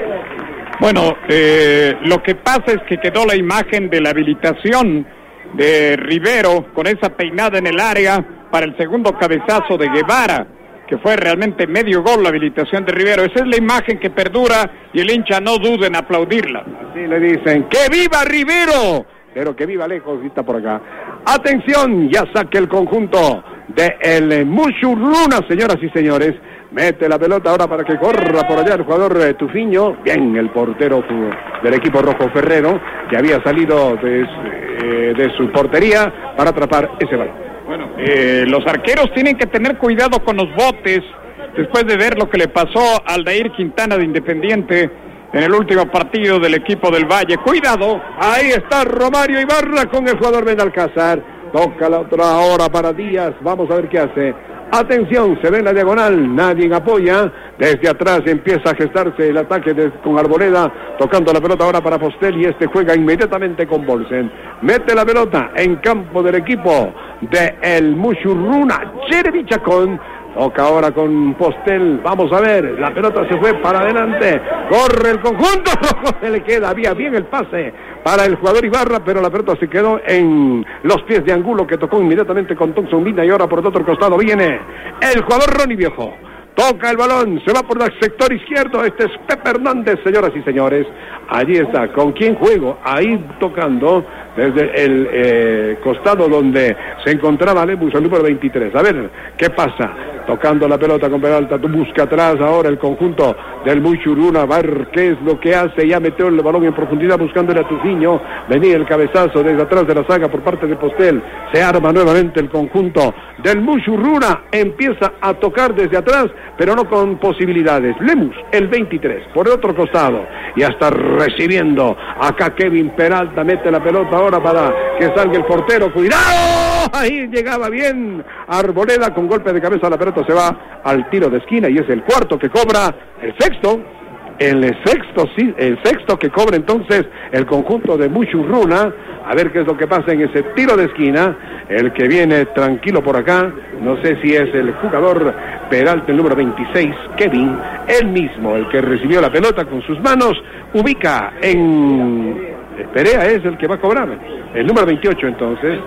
Bueno, eh, lo que pasa es que quedó la imagen de la habilitación de Rivero con esa peinada en el área para el segundo cabezazo de Guevara, que fue realmente medio gol la habilitación de Rivero. Esa es la imagen que perdura y el hincha no duda en aplaudirla. Así le dicen, ¡que viva Rivero! Pero que viva lejos, está por acá. Atención, ya saque el conjunto de el Mushurruna, señoras y señores. Mete la pelota ahora para que corra por allá el jugador eh, Tufiño. Bien, el portero tu, del equipo rojo Ferrero, que había salido de, eh, de su portería para atrapar ese balón. Bueno, eh, los arqueros tienen que tener cuidado con los botes después de ver lo que le pasó al Aldair Quintana de Independiente en el último partido del equipo del Valle. ¡Cuidado! Ahí está Romario Ibarra con el jugador Benalcázar. Toca la otra hora para Díaz. Vamos a ver qué hace. Atención, se ve en la diagonal, nadie apoya. Desde atrás empieza a gestarse el ataque de, con Arboleda, tocando la pelota ahora para Postel, y este juega inmediatamente con Bolsen. Mete la pelota en campo del equipo de el Mushurruna, Jeremy Chacón. Toca ahora con Postel, vamos a ver, la pelota se fue para adelante, corre el conjunto, se le queda, había bien el pase para el jugador Ibarra, pero la pelota se quedó en los pies de Angulo, que tocó inmediatamente con Thompson Mina, y ahora por el otro costado viene el jugador Ronnie Viejo. Toca el balón, se va por el sector izquierdo, este es Pepe Hernández, señoras y señores. Allí está, ¿con quién juego? Ahí tocando desde el eh, costado donde se encontraba Lemus, el número veintitrés. A ver, ¿qué pasa? Tocando la pelota con Peralta, tú busca atrás ahora el conjunto del Mushurruna, a ver qué es lo que hace, ya metió el balón en profundidad buscándole a Tufiño, venía el cabezazo desde atrás de la saga por parte de Postel, se arma nuevamente el conjunto del Mushurruna, empieza a tocar desde atrás, pero no con posibilidades. Lemus, el veintitrés, por el otro costado, y hasta recibiendo acá Kevin Peralta, mete la pelota ahora para que salga el portero, cuidado, ahí llegaba bien Arboleda con golpe de cabeza, la pelota se va al tiro de esquina y es el cuarto que cobra, el sexto, el sexto, sí, el sexto que cobra entonces el conjunto de Mushurruna. A ver qué es lo que pasa en ese tiro de esquina. El que viene tranquilo por acá, no sé si es el jugador Peralta, el número veintiséis, Kevin, él mismo, el que recibió la pelota con sus manos, ubica en... Perea es el que va a cobrar, el número veintiocho entonces.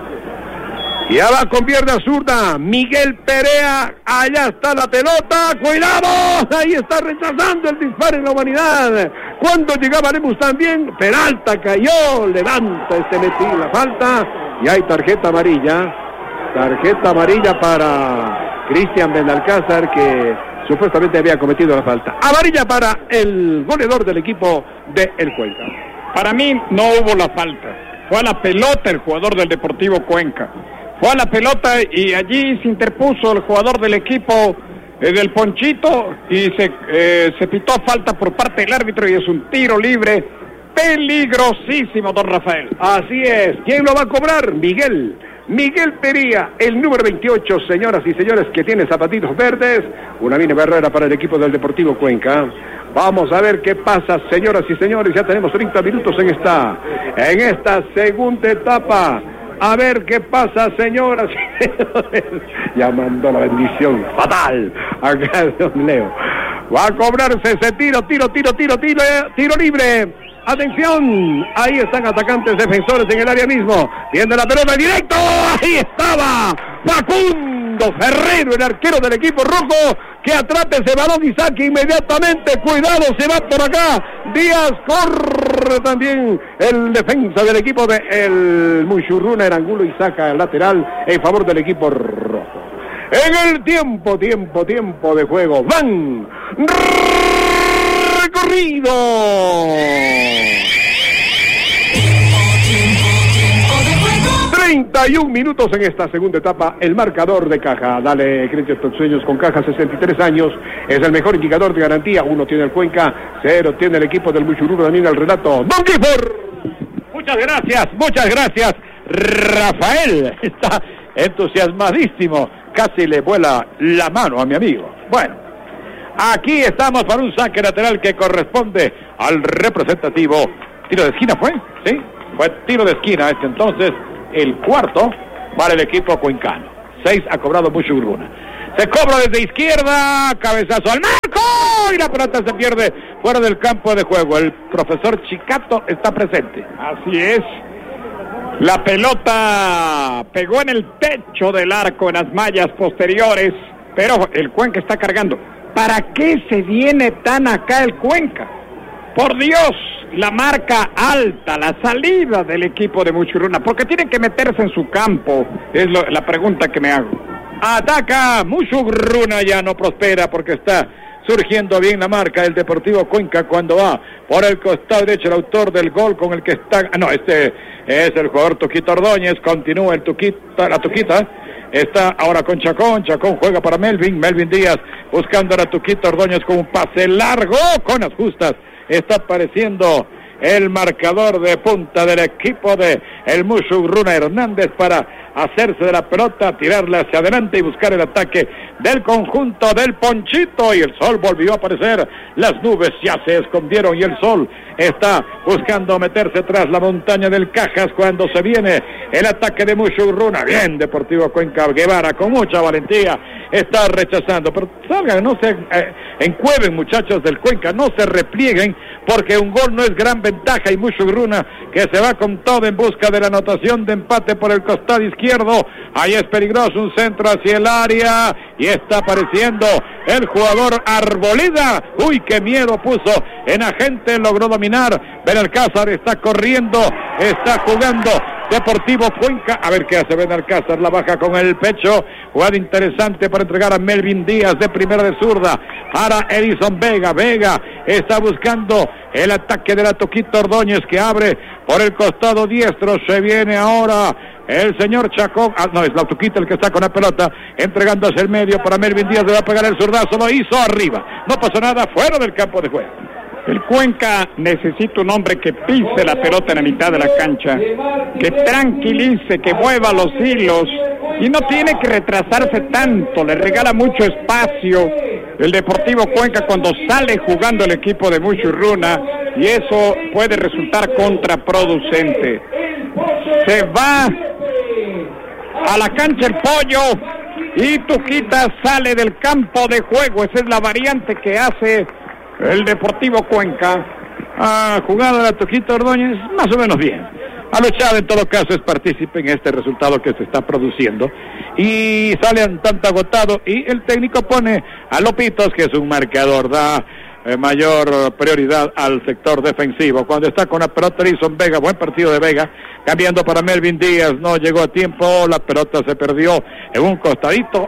Y ya va con pierna zurda, Miguel Perea, allá está la pelota, cuidado, ahí está rechazando el disparo en la humanidad. Cuando llegaba Lemus también, Peralta cayó, levanta este metido, la falta, y hay tarjeta amarilla, tarjeta amarilla para Cristian Benalcázar, que supuestamente había cometido la falta. Amarilla para el goleador del equipo de El Cuenca. Para mí no hubo la falta, fue a la pelota el jugador del Deportivo Cuenca. Fue a la pelota y allí se interpuso el jugador del equipo eh, del Ponchito y se, eh, se pitó falta por parte del árbitro y es un tiro libre peligrosísimo, don Rafael. Así es. ¿Quién lo va a cobrar? Miguel. Miguel Pería, el número veintiocho, señoras y señores, que tiene zapatitos verdes. Una mini barrera para el equipo del Deportivo Cuenca. Vamos a ver qué pasa, señoras y señores. Ya tenemos treinta minutos en esta, en esta segunda etapa. A ver qué pasa, señoras y señores. Ya mandó la bendición fatal acá de don Leo. Va a cobrarse ese tiro, tiro, tiro, tiro, tiro, tiro libre. Atención, ahí están atacantes defensores en el área mismo. Viene la pelota directo, ahí estaba Facundo Ferrero, el arquero del equipo rojo, que atrapa ese balón y saque inmediatamente. Cuidado, se va por acá. Díaz corre también el defensa del equipo de el Mushurruna, Erangulo, y saca el lateral en favor del equipo rojo. En el tiempo, tiempo, tiempo de juego. Van recorrido. treinta y un minutos en esta segunda etapa, el marcador de Caja. Dale créditos a tus sueños con Caja, sesenta y tres años, es el mejor indicador de garantía. Uno tiene el Cuenca, cero tiene el equipo del Mushurruna. También el relato Don Gifford. Muchas gracias, muchas gracias. Rafael está entusiasmadísimo, casi le vuela la mano a mi amigo. Bueno, aquí estamos para un saque lateral que corresponde al representativo ¿Tiro de esquina fue? Sí, fue tiro de esquina. Este entonces, el cuarto para el equipo cuencano. Seis ha cobrado Mushugruna. Se cobra desde izquierda, cabezazo al marco y la pelota se pierde fuera del campo de juego. El profesor Chicato está presente. Así es. La pelota pegó en el techo del arco, en las mallas posteriores, pero el Cuenca está cargando. ¿Para qué se viene tan acá el Cuenca? Por Dios, la marca alta, la salida del equipo de Mushugruna, porque tienen que meterse en su campo, es lo, la pregunta que me hago. Ataca Mushugruna, ya no prospera porque está surgiendo bien la marca del Deportivo Cuenca cuando va por el costado derecho el autor del gol con el que está... Ah, no, este es el jugador Tuquito Ordóñez, continúa el Tuquita, la Tuquita, está ahora con Chacón, Chacón juega para Melvin, Melvin Díaz buscando a la Tuquito Ordóñez con un pase largo, con las justas, está apareciendo el marcador de punta del equipo de el Mushugruna, Hernández, para hacerse de la pelota, tirarla hacia adelante y buscar el ataque del conjunto del Ponchito, y el sol volvió a aparecer, las nubes ya se escondieron y el sol está buscando meterse tras la montaña del Cajas cuando se viene el ataque de Mushugruna. Bien, Deportivo Cuenca, Guevara con mucha valentía está rechazando, pero salgan, no se eh, encueven, muchachos del Cuenca, no se replieguen, porque un gol no es gran ventaja, y Mushugruna que se va con todo en busca de la anotación de empate por el costado izquierdo. Ahí es peligroso, un centro hacia el área y está apareciendo el jugador Arboleda. Uy, qué miedo puso en agente, logró dominar. Benalcázar está corriendo, está jugando Deportivo Cuenca. A ver qué hace Benalcázar, la baja con el pecho. Jugada interesante para entregar a Melvin Díaz de primera de zurda para Edison Vega. Vega está buscando el ataque de la Tuquito Ordóñez que abre por el costado diestro. Se viene ahora el señor Chacón. Ah, no, es la Tuquita el que está con la pelota, entregando hacia el medio para Melvin Díaz. Le va a pegar el zurdazo, lo hizo arriba. No pasó nada, fuera del campo de juego. El Cuenca necesita un hombre que pise la pelota en la mitad de la cancha, que tranquilice, que mueva los hilos, y no tiene que retrasarse tanto, le regala mucho espacio el Deportivo Cuenca cuando sale jugando el equipo de Mushugruna, y eso puede resultar contraproducente. Se va a la cancha el Pollo y Tuquita sale del campo de juego. Esa es la variante que hace el Deportivo Cuenca. Ha jugado la Tuquito Ordóñez más o menos bien. Ha luchado, en todo caso es partícipe en este resultado que se está produciendo. Y sale un tanto agotado y el técnico pone a Lopitos, que es un marcador, da eh, mayor prioridad al sector defensivo. Cuando está con la pelota Edison Vega, buen partido de Vega, cambiando para Melvin Díaz, no llegó a tiempo, la pelota se perdió en un costadito.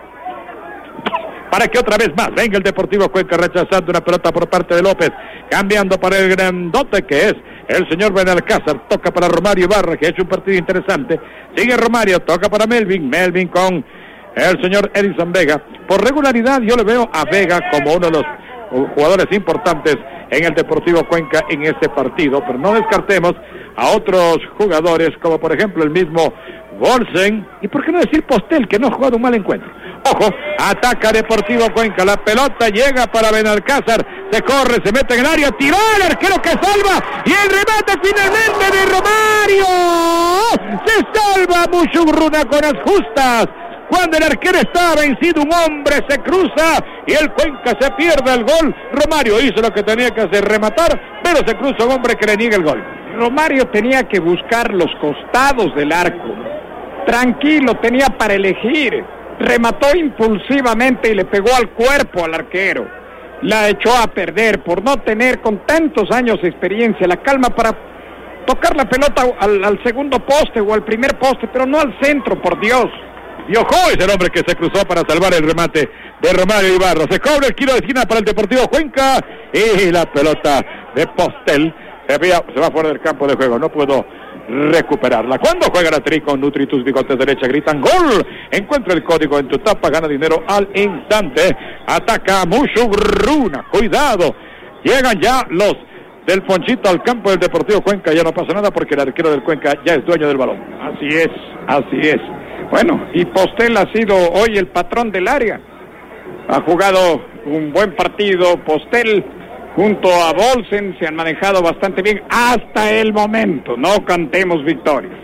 Para que otra vez más venga el Deportivo Cuenca rechazando una pelota por parte de López, cambiando para el grandote que es el señor Benalcázar, toca para Romario Ibarra, que ha hecho un partido interesante, sigue Romario, toca para Melvin, Melvin con el señor Edison Vega. Por regularidad yo le veo a Vega como uno de los jugadores importantes en el Deportivo Cuenca en este partido, pero no descartemos a otros jugadores como por ejemplo el mismo Golsen, y por qué no decir Postel, que no ha jugado un mal encuentro. Ojo, ataca Deportivo Cuenca, la pelota llega para Benalcázar, se corre, se mete en el área, tiró el arquero que salva, y el remate finalmente de Romario, se salva Mushugruna con las justas. Cuando el arquero estaba vencido, un hombre se cruza y el Cuenca se pierde el gol. Romario hizo lo que tenía que hacer, rematar, pero se cruza un hombre que le niega el gol. Romario tenía que buscar los costados del arco, tranquilo, tenía para elegir, remató impulsivamente y le pegó al cuerpo al arquero, la echó a perder por no tener con tantos años de experiencia la calma para tocar la pelota al, al segundo poste o al primer poste, pero no al centro, por Dios. Y ojo, es el hombre que se cruzó para salvar el remate de Romario Ibarra. Se cobra el tiro de esquina para el Deportivo Cuenca y la pelota de Postel se, vía, se va fuera del campo de juego. No puedo recuperarla. Cuando juega la Tri con Nutri, tus bigotes derecha gritan gol. Encuentra el código en tu tapa, gana dinero al instante. Ataca Mushugruna. Cuidado. Llegan ya los del Ponchito al campo del Deportivo Cuenca. Ya no pasa nada porque el arquero del Cuenca ya es dueño del balón. Así es, así es. Bueno, y Postel ha sido hoy el patrón del área. Ha jugado un buen partido Postel junto a Bolsen se han manejado bastante bien hasta el momento. No cantemos victorias.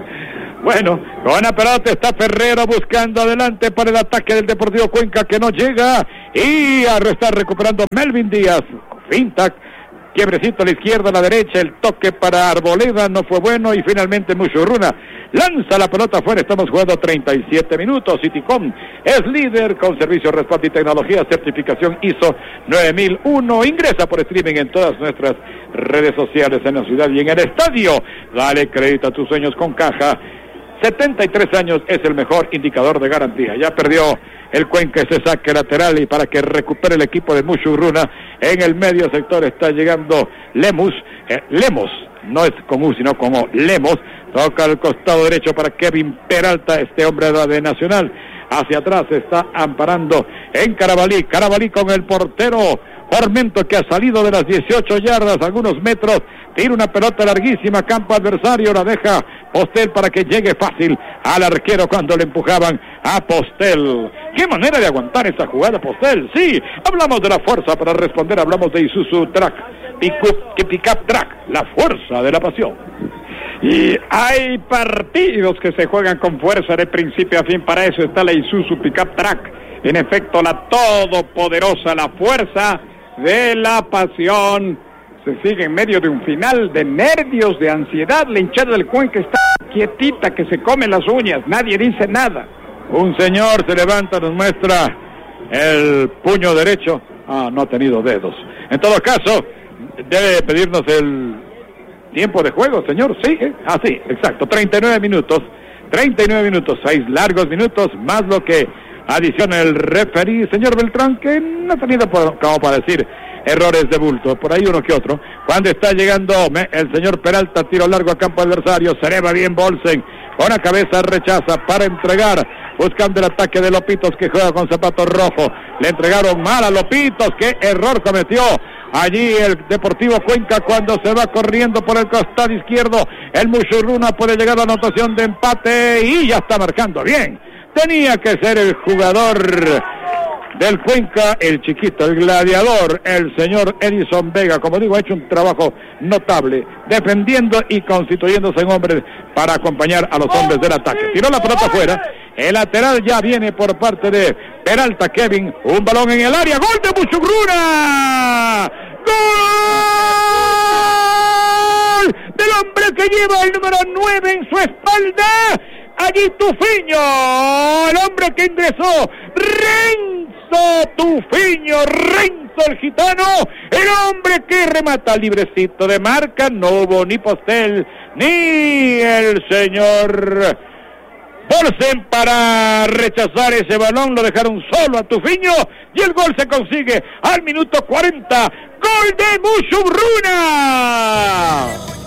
Bueno, con la pelota está Ferrero buscando adelante para el ataque del Deportivo Cuenca que no llega y a está recuperando Melvin Díaz. Finta, quiebrecito a la izquierda, a la derecha, el toque para Arboleda no fue bueno y finalmente Muchurruna lanza la pelota afuera. Estamos jugando treinta y siete minutos. Citicom es líder con servicio, respaldo y tecnología, certificación I S O nueve mil uno. Ingresa por streaming en todas nuestras redes sociales en la ciudad y en el estadio. Dale crédito a tus sueños con Caja. setenta y tres años es el mejor indicador de garantía. Ya perdió el Cuenca ese saque lateral y para que recupere el equipo de Muchurruna en el medio sector está llegando Lemus, eh, Lemos, no es con U sino como Lemos, toca al costado derecho para Kevin Peralta, este hombre de Nacional, hacia atrás está amparando en Carabalí, Carabalí con el portero Formento que ha salido de las dieciocho yardas, algunos metros, tira una pelota larguísima, campo adversario, la deja Postel para que llegue fácil al arquero cuando le empujaban a Postel. ¡Qué manera de aguantar esa jugada, Postel! Sí, hablamos de la fuerza para responder, hablamos de Isuzu Track, Pickup Track, la fuerza de la pasión. Y hay partidos que se juegan con fuerza de principio a fin, para eso está la Isuzu Pickup Track. En efecto, la todopoderosa, la fuerza de la pasión. Se sigue en medio de un final de nervios, de ansiedad. La hinchada del Cuenca está quietita, que se come las uñas, nadie dice nada. Un señor se levanta, nos muestra el puño derecho. Ah, no ha tenido dedos. En todo caso, debe pedirnos el tiempo de juego, señor. Sí, ¿eh? Ah, sí, exacto, treinta y nueve minutos. treinta y nueve minutos, seis largos minutos, más lo que adiciona el referí, señor Beltrán, que no ha tenido, por, como para decir, errores de bulto, por ahí uno que otro. Cuando está llegando el señor Peralta, tiro largo a campo adversario, se eleva bien Bolsen, con la cabeza rechaza para entregar, buscando el ataque de Lopitos que juega con zapato rojo. Le entregaron mal a Lopitos, qué error cometió allí el Deportivo Cuenca cuando se va corriendo por el costado izquierdo. El Muchurruna puede llegar a la anotación de empate y ya está marcando bien. Tenía que ser el jugador del Cuenca, el chiquito, el gladiador, el señor Edison Vega. Como digo, ha hecho un trabajo notable, defendiendo y constituyéndose en hombres para acompañar a los hombres del ataque. Tiró la pelota afuera, el lateral ya viene por parte de Peralta Kevin, un balón en el área, gol de Muchurruna, gol del hombre que lleva el número nueve en su espalda. Allí Tufiño, el hombre que ingresó, Renzo Tufiño, Renzo el gitano, el hombre que remata librecito de marca. No hubo ni Postel ni el señor Bolsen para rechazar ese balón, lo dejaron solo a Tufiño y el gol se consigue al minuto cuarenta, gol de Muchurruna.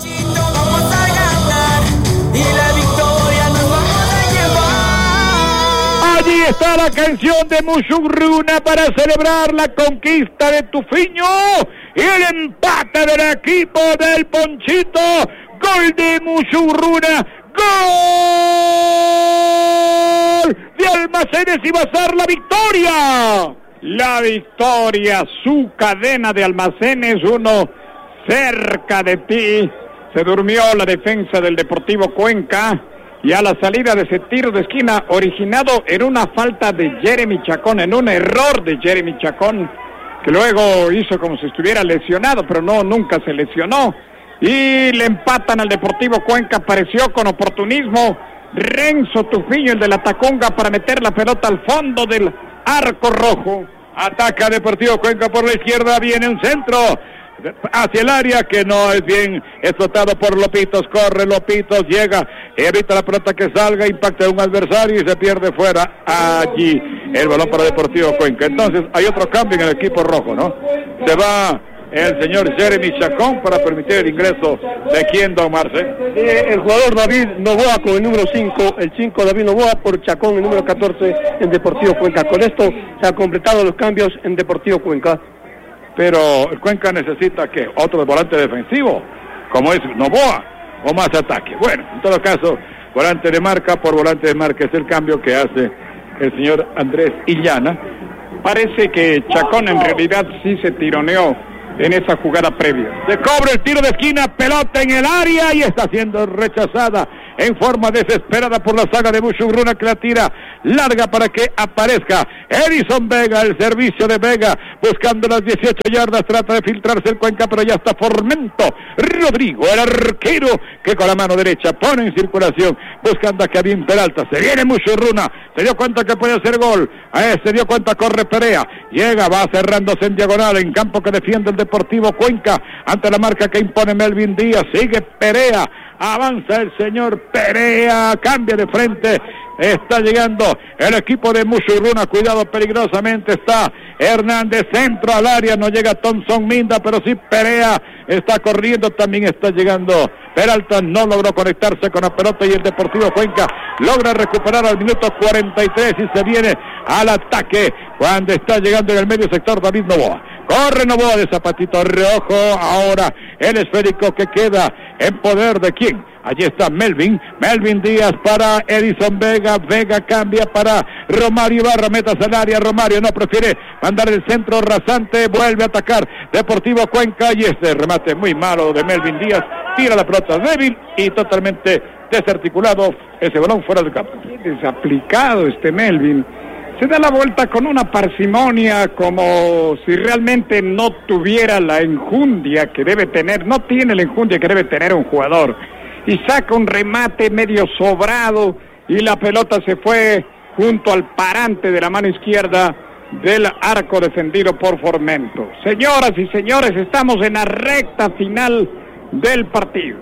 Allí está la canción de Muchurruna para celebrar la conquista de Tufiño y el empate del equipo del Ponchito. Gol de Muchurruna, gol de Almacenes y Bazar, la victoria. La victoria, su cadena de almacenes, uno cerca de ti. Se durmió la defensa del Deportivo Cuenca. Y a la salida de ese tiro de esquina, originado en una falta de Jeremy Chacón, en un error de Jeremy Chacón, que luego hizo como si estuviera lesionado, pero no, nunca se lesionó. Y le empatan al Deportivo Cuenca, apareció con oportunismo Renzo Tufiño, el de la Tacunga, para meter la pelota al fondo del arco rojo. Ataca Deportivo Cuenca por la izquierda, viene un centro hacia el área que no es bien explotado por Lopitos, corre Lopitos, llega, evita la pelota que salga, impacta a un adversario y se pierde fuera. Allí el balón para Deportivo Cuenca. Entonces hay otro cambio en el equipo rojo, ¿no? Se va el señor Jeremy Chacón para permitir el ingreso de quien, don Marce. Eh, el jugador David Novoa con el número cinco, el cinco David Novoa por Chacón, el número catorce en Deportivo Cuenca. Con esto se han completado los cambios en Deportivo Cuenca. Pero el Cuenca necesita que otro volante defensivo, como es Novoa, o más ataque. Bueno, en todo caso, volante de marca por volante de marca es el cambio que hace el señor Andrés Illana. Parece que Chacón en realidad sí se tironeó en esa jugada previa. Se cobra el tiro de esquina, pelota en el área y está siendo rechazada en forma desesperada por la saga de Muchugruna, que la tira larga para que aparezca Edison Vega. El servicio de Vega buscando las dieciocho yardas, trata de filtrarse el Cuenca, pero ya está Formento Rodrigo, el arquero, que con la mano derecha pone en circulación buscando a Kevin Peralta. Se viene Muchugruna, se dio cuenta que puede hacer gol, a ese dio cuenta, corre Perea, llega, va cerrándose en diagonal en campo que defiende el Deportivo Cuenca ante la marca que impone Melvin Díaz. Sigue Perea, avanza el señor Perea, cambia de frente, está llegando el equipo de Muchugruna, cuidado, peligrosamente está Hernández, centro al área, no llega Thompson Minda, pero sí Perea está corriendo, también está llegando Peralta, no logró conectarse con la pelota y el Deportivo Cuenca logra recuperar al minuto cuarenta y tres y se viene al ataque cuando está llegando en el medio sector David Novoa. Corre Novoa de zapatito rojo, ahora el esférico que queda en poder de quién. Allí está Melvin, Melvin Díaz para Edison Vega, Vega cambia para Romario Ibarra, metas al área, Romario no prefiere mandar el centro rasante, vuelve a atacar Deportivo Cuenca y este remate muy malo de Melvin Díaz, tira la pelota débil y totalmente desarticulado, ese balón fuera del campo. Desaplicado este Melvin, se da la vuelta con una parsimonia como si realmente no tuviera la enjundia que debe tener, no tiene la enjundia que debe tener un jugador, y saca un remate medio sobrado y la pelota se fue junto al parante de la mano izquierda del arco defendido por Formento. Señoras y señores, estamos en la recta final del partido.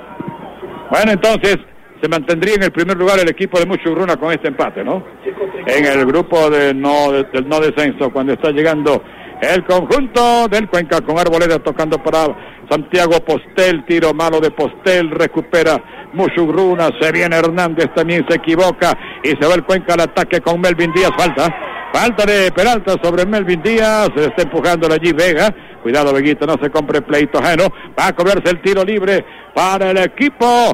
Bueno, entonces se mantendría en el primer lugar el equipo de Muchugruna con este empate, ¿no? En el grupo de no, de, del no descenso, cuando está llegando el conjunto del Cuenca con Arboleda tocando para Santiago Postel, tiro malo de Postel, recupera Muchugruna, se viene Hernández, también se equivoca y se va el Cuenca al ataque con Melvin Díaz, falta, falta de Peralta sobre Melvin Díaz, se está empujando allí Vega, cuidado Veguito, no se compre pleito ajeno, va a cobrarse el tiro libre para el equipo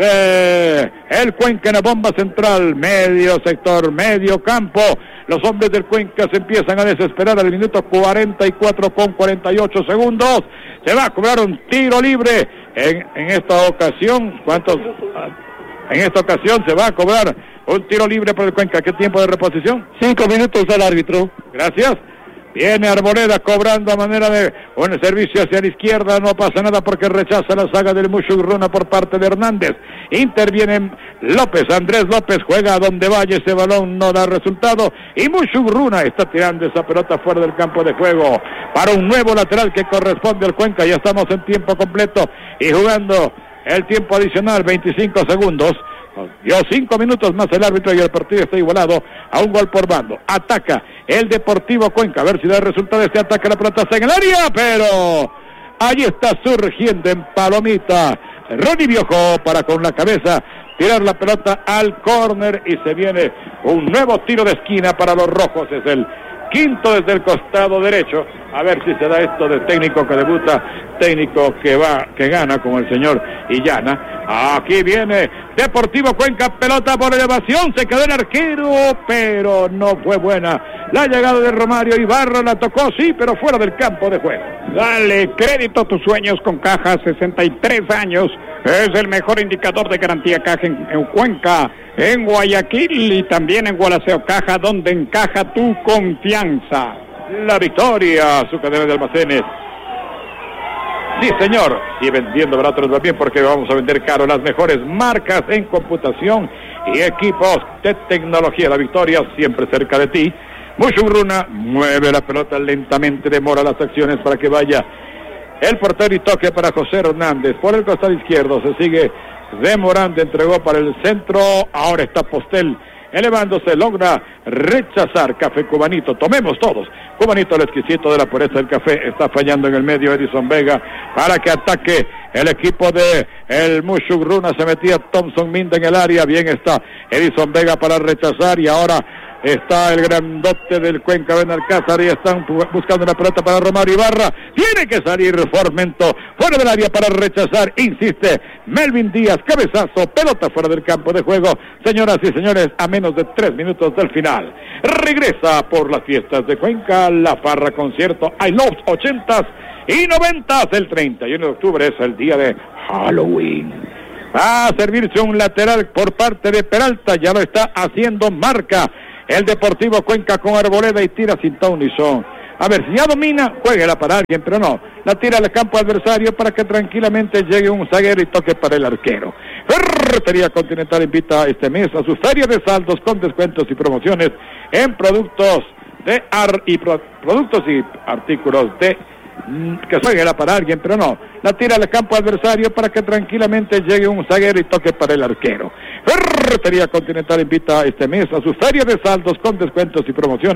de el Cuenca en la bomba central, medio sector, medio campo. Los hombres del Cuenca se empiezan a desesperar al minuto cuarenta y cuatro con cuarenta y ocho segundos. Se va a cobrar un tiro libre en, en esta ocasión. ¿Cuántos? En esta ocasión se va a cobrar un tiro libre para el Cuenca. ¿Qué tiempo de reposición? Cinco minutos al árbitro. Gracias. Viene Arboleda cobrando a manera de un servicio hacia la izquierda, no pasa nada porque rechaza la saga del Muchugruna por parte de Hernández. Interviene López, Andrés López juega a donde vaya, ese balón no da resultado y Muchugruna está tirando esa pelota fuera del campo de juego para un nuevo lateral que corresponde al Cuenca. Ya estamos en tiempo completo y jugando el tiempo adicional, veinticinco segundos. Dio cinco minutos más el árbitro y el partido está igualado a un gol por bando. Ataca el Deportivo Cuenca, a ver si da resultado este ataque, la pelota está en el área, pero allí está surgiendo en palomita Ronnie Biojo para con la cabeza tirar la pelota al córner y se viene un nuevo tiro de esquina para los rojos, es el quinto desde el costado derecho, a ver si se da esto de técnico que debuta, técnico que va, que gana como el señor Illana. Aquí viene Deportivo Cuenca, pelota por elevación, se quedó el arquero, pero no fue buena la llegada de Romario Ibarra, la tocó sí, pero fuera del campo de juego. Dale crédito a tus sueños con Caja, sesenta y tres años, es el mejor indicador de garantía Caja en, en Cuenca, en Guayaquil y también en Gualaceo. Caja, donde encaja tu confianza. La victoria, su cadena de almacenes. Sí, señor, y vendiendo barato también porque vamos a vender caro las mejores marcas en computación y equipos de tecnología. La victoria siempre cerca de ti. Muchugruna mueve la pelota lentamente, demora las acciones para que vaya el portero y toque para José Hernández. Por el costado izquierdo se sigue demorando, entregó para el centro, ahora está Postel elevándose, logra rechazar Café Cubanito, tomemos todos, Cubanito el exquisito de la pureza del café, está fallando en el medio Edison Vega para que ataque el equipo de el Muchugruna, se metía Thompson Minda en el área, bien está Edison Vega para rechazar y ahora Está el grandote del Cuenca Benalcázar y están buscando una pelota para Romario Ibarra. Tiene que salir Formento fuera del área para rechazar. Insiste Melvin Díaz, cabezazo, pelota fuera del campo de juego. Señoras y señores, a menos de tres minutos del final. Regresa por las fiestas de Cuenca la Farra Concierto I Love ochentas y noventas. El treinta y uno de octubre es el día de Halloween. Va a servirse un lateral por parte de Peralta, ya lo está haciendo Marca. El Deportivo Cuenca con Arboleda y tira sin Taunison. A ver, si ya domina, jueguela para alguien, pero no. La tira al campo adversario para que tranquilamente llegue un zaguero y toque para el arquero. Ferretería Continental invita este mes a su feria de saldos con descuentos y promociones en productos de ar y pro productos y artículos de que jueguela para alguien, pero no. La tira al campo adversario para que tranquilamente llegue un zaguero y toque para el arquero. Ferretería Continental invita este mes a su feria de saldos con descuentos y promociones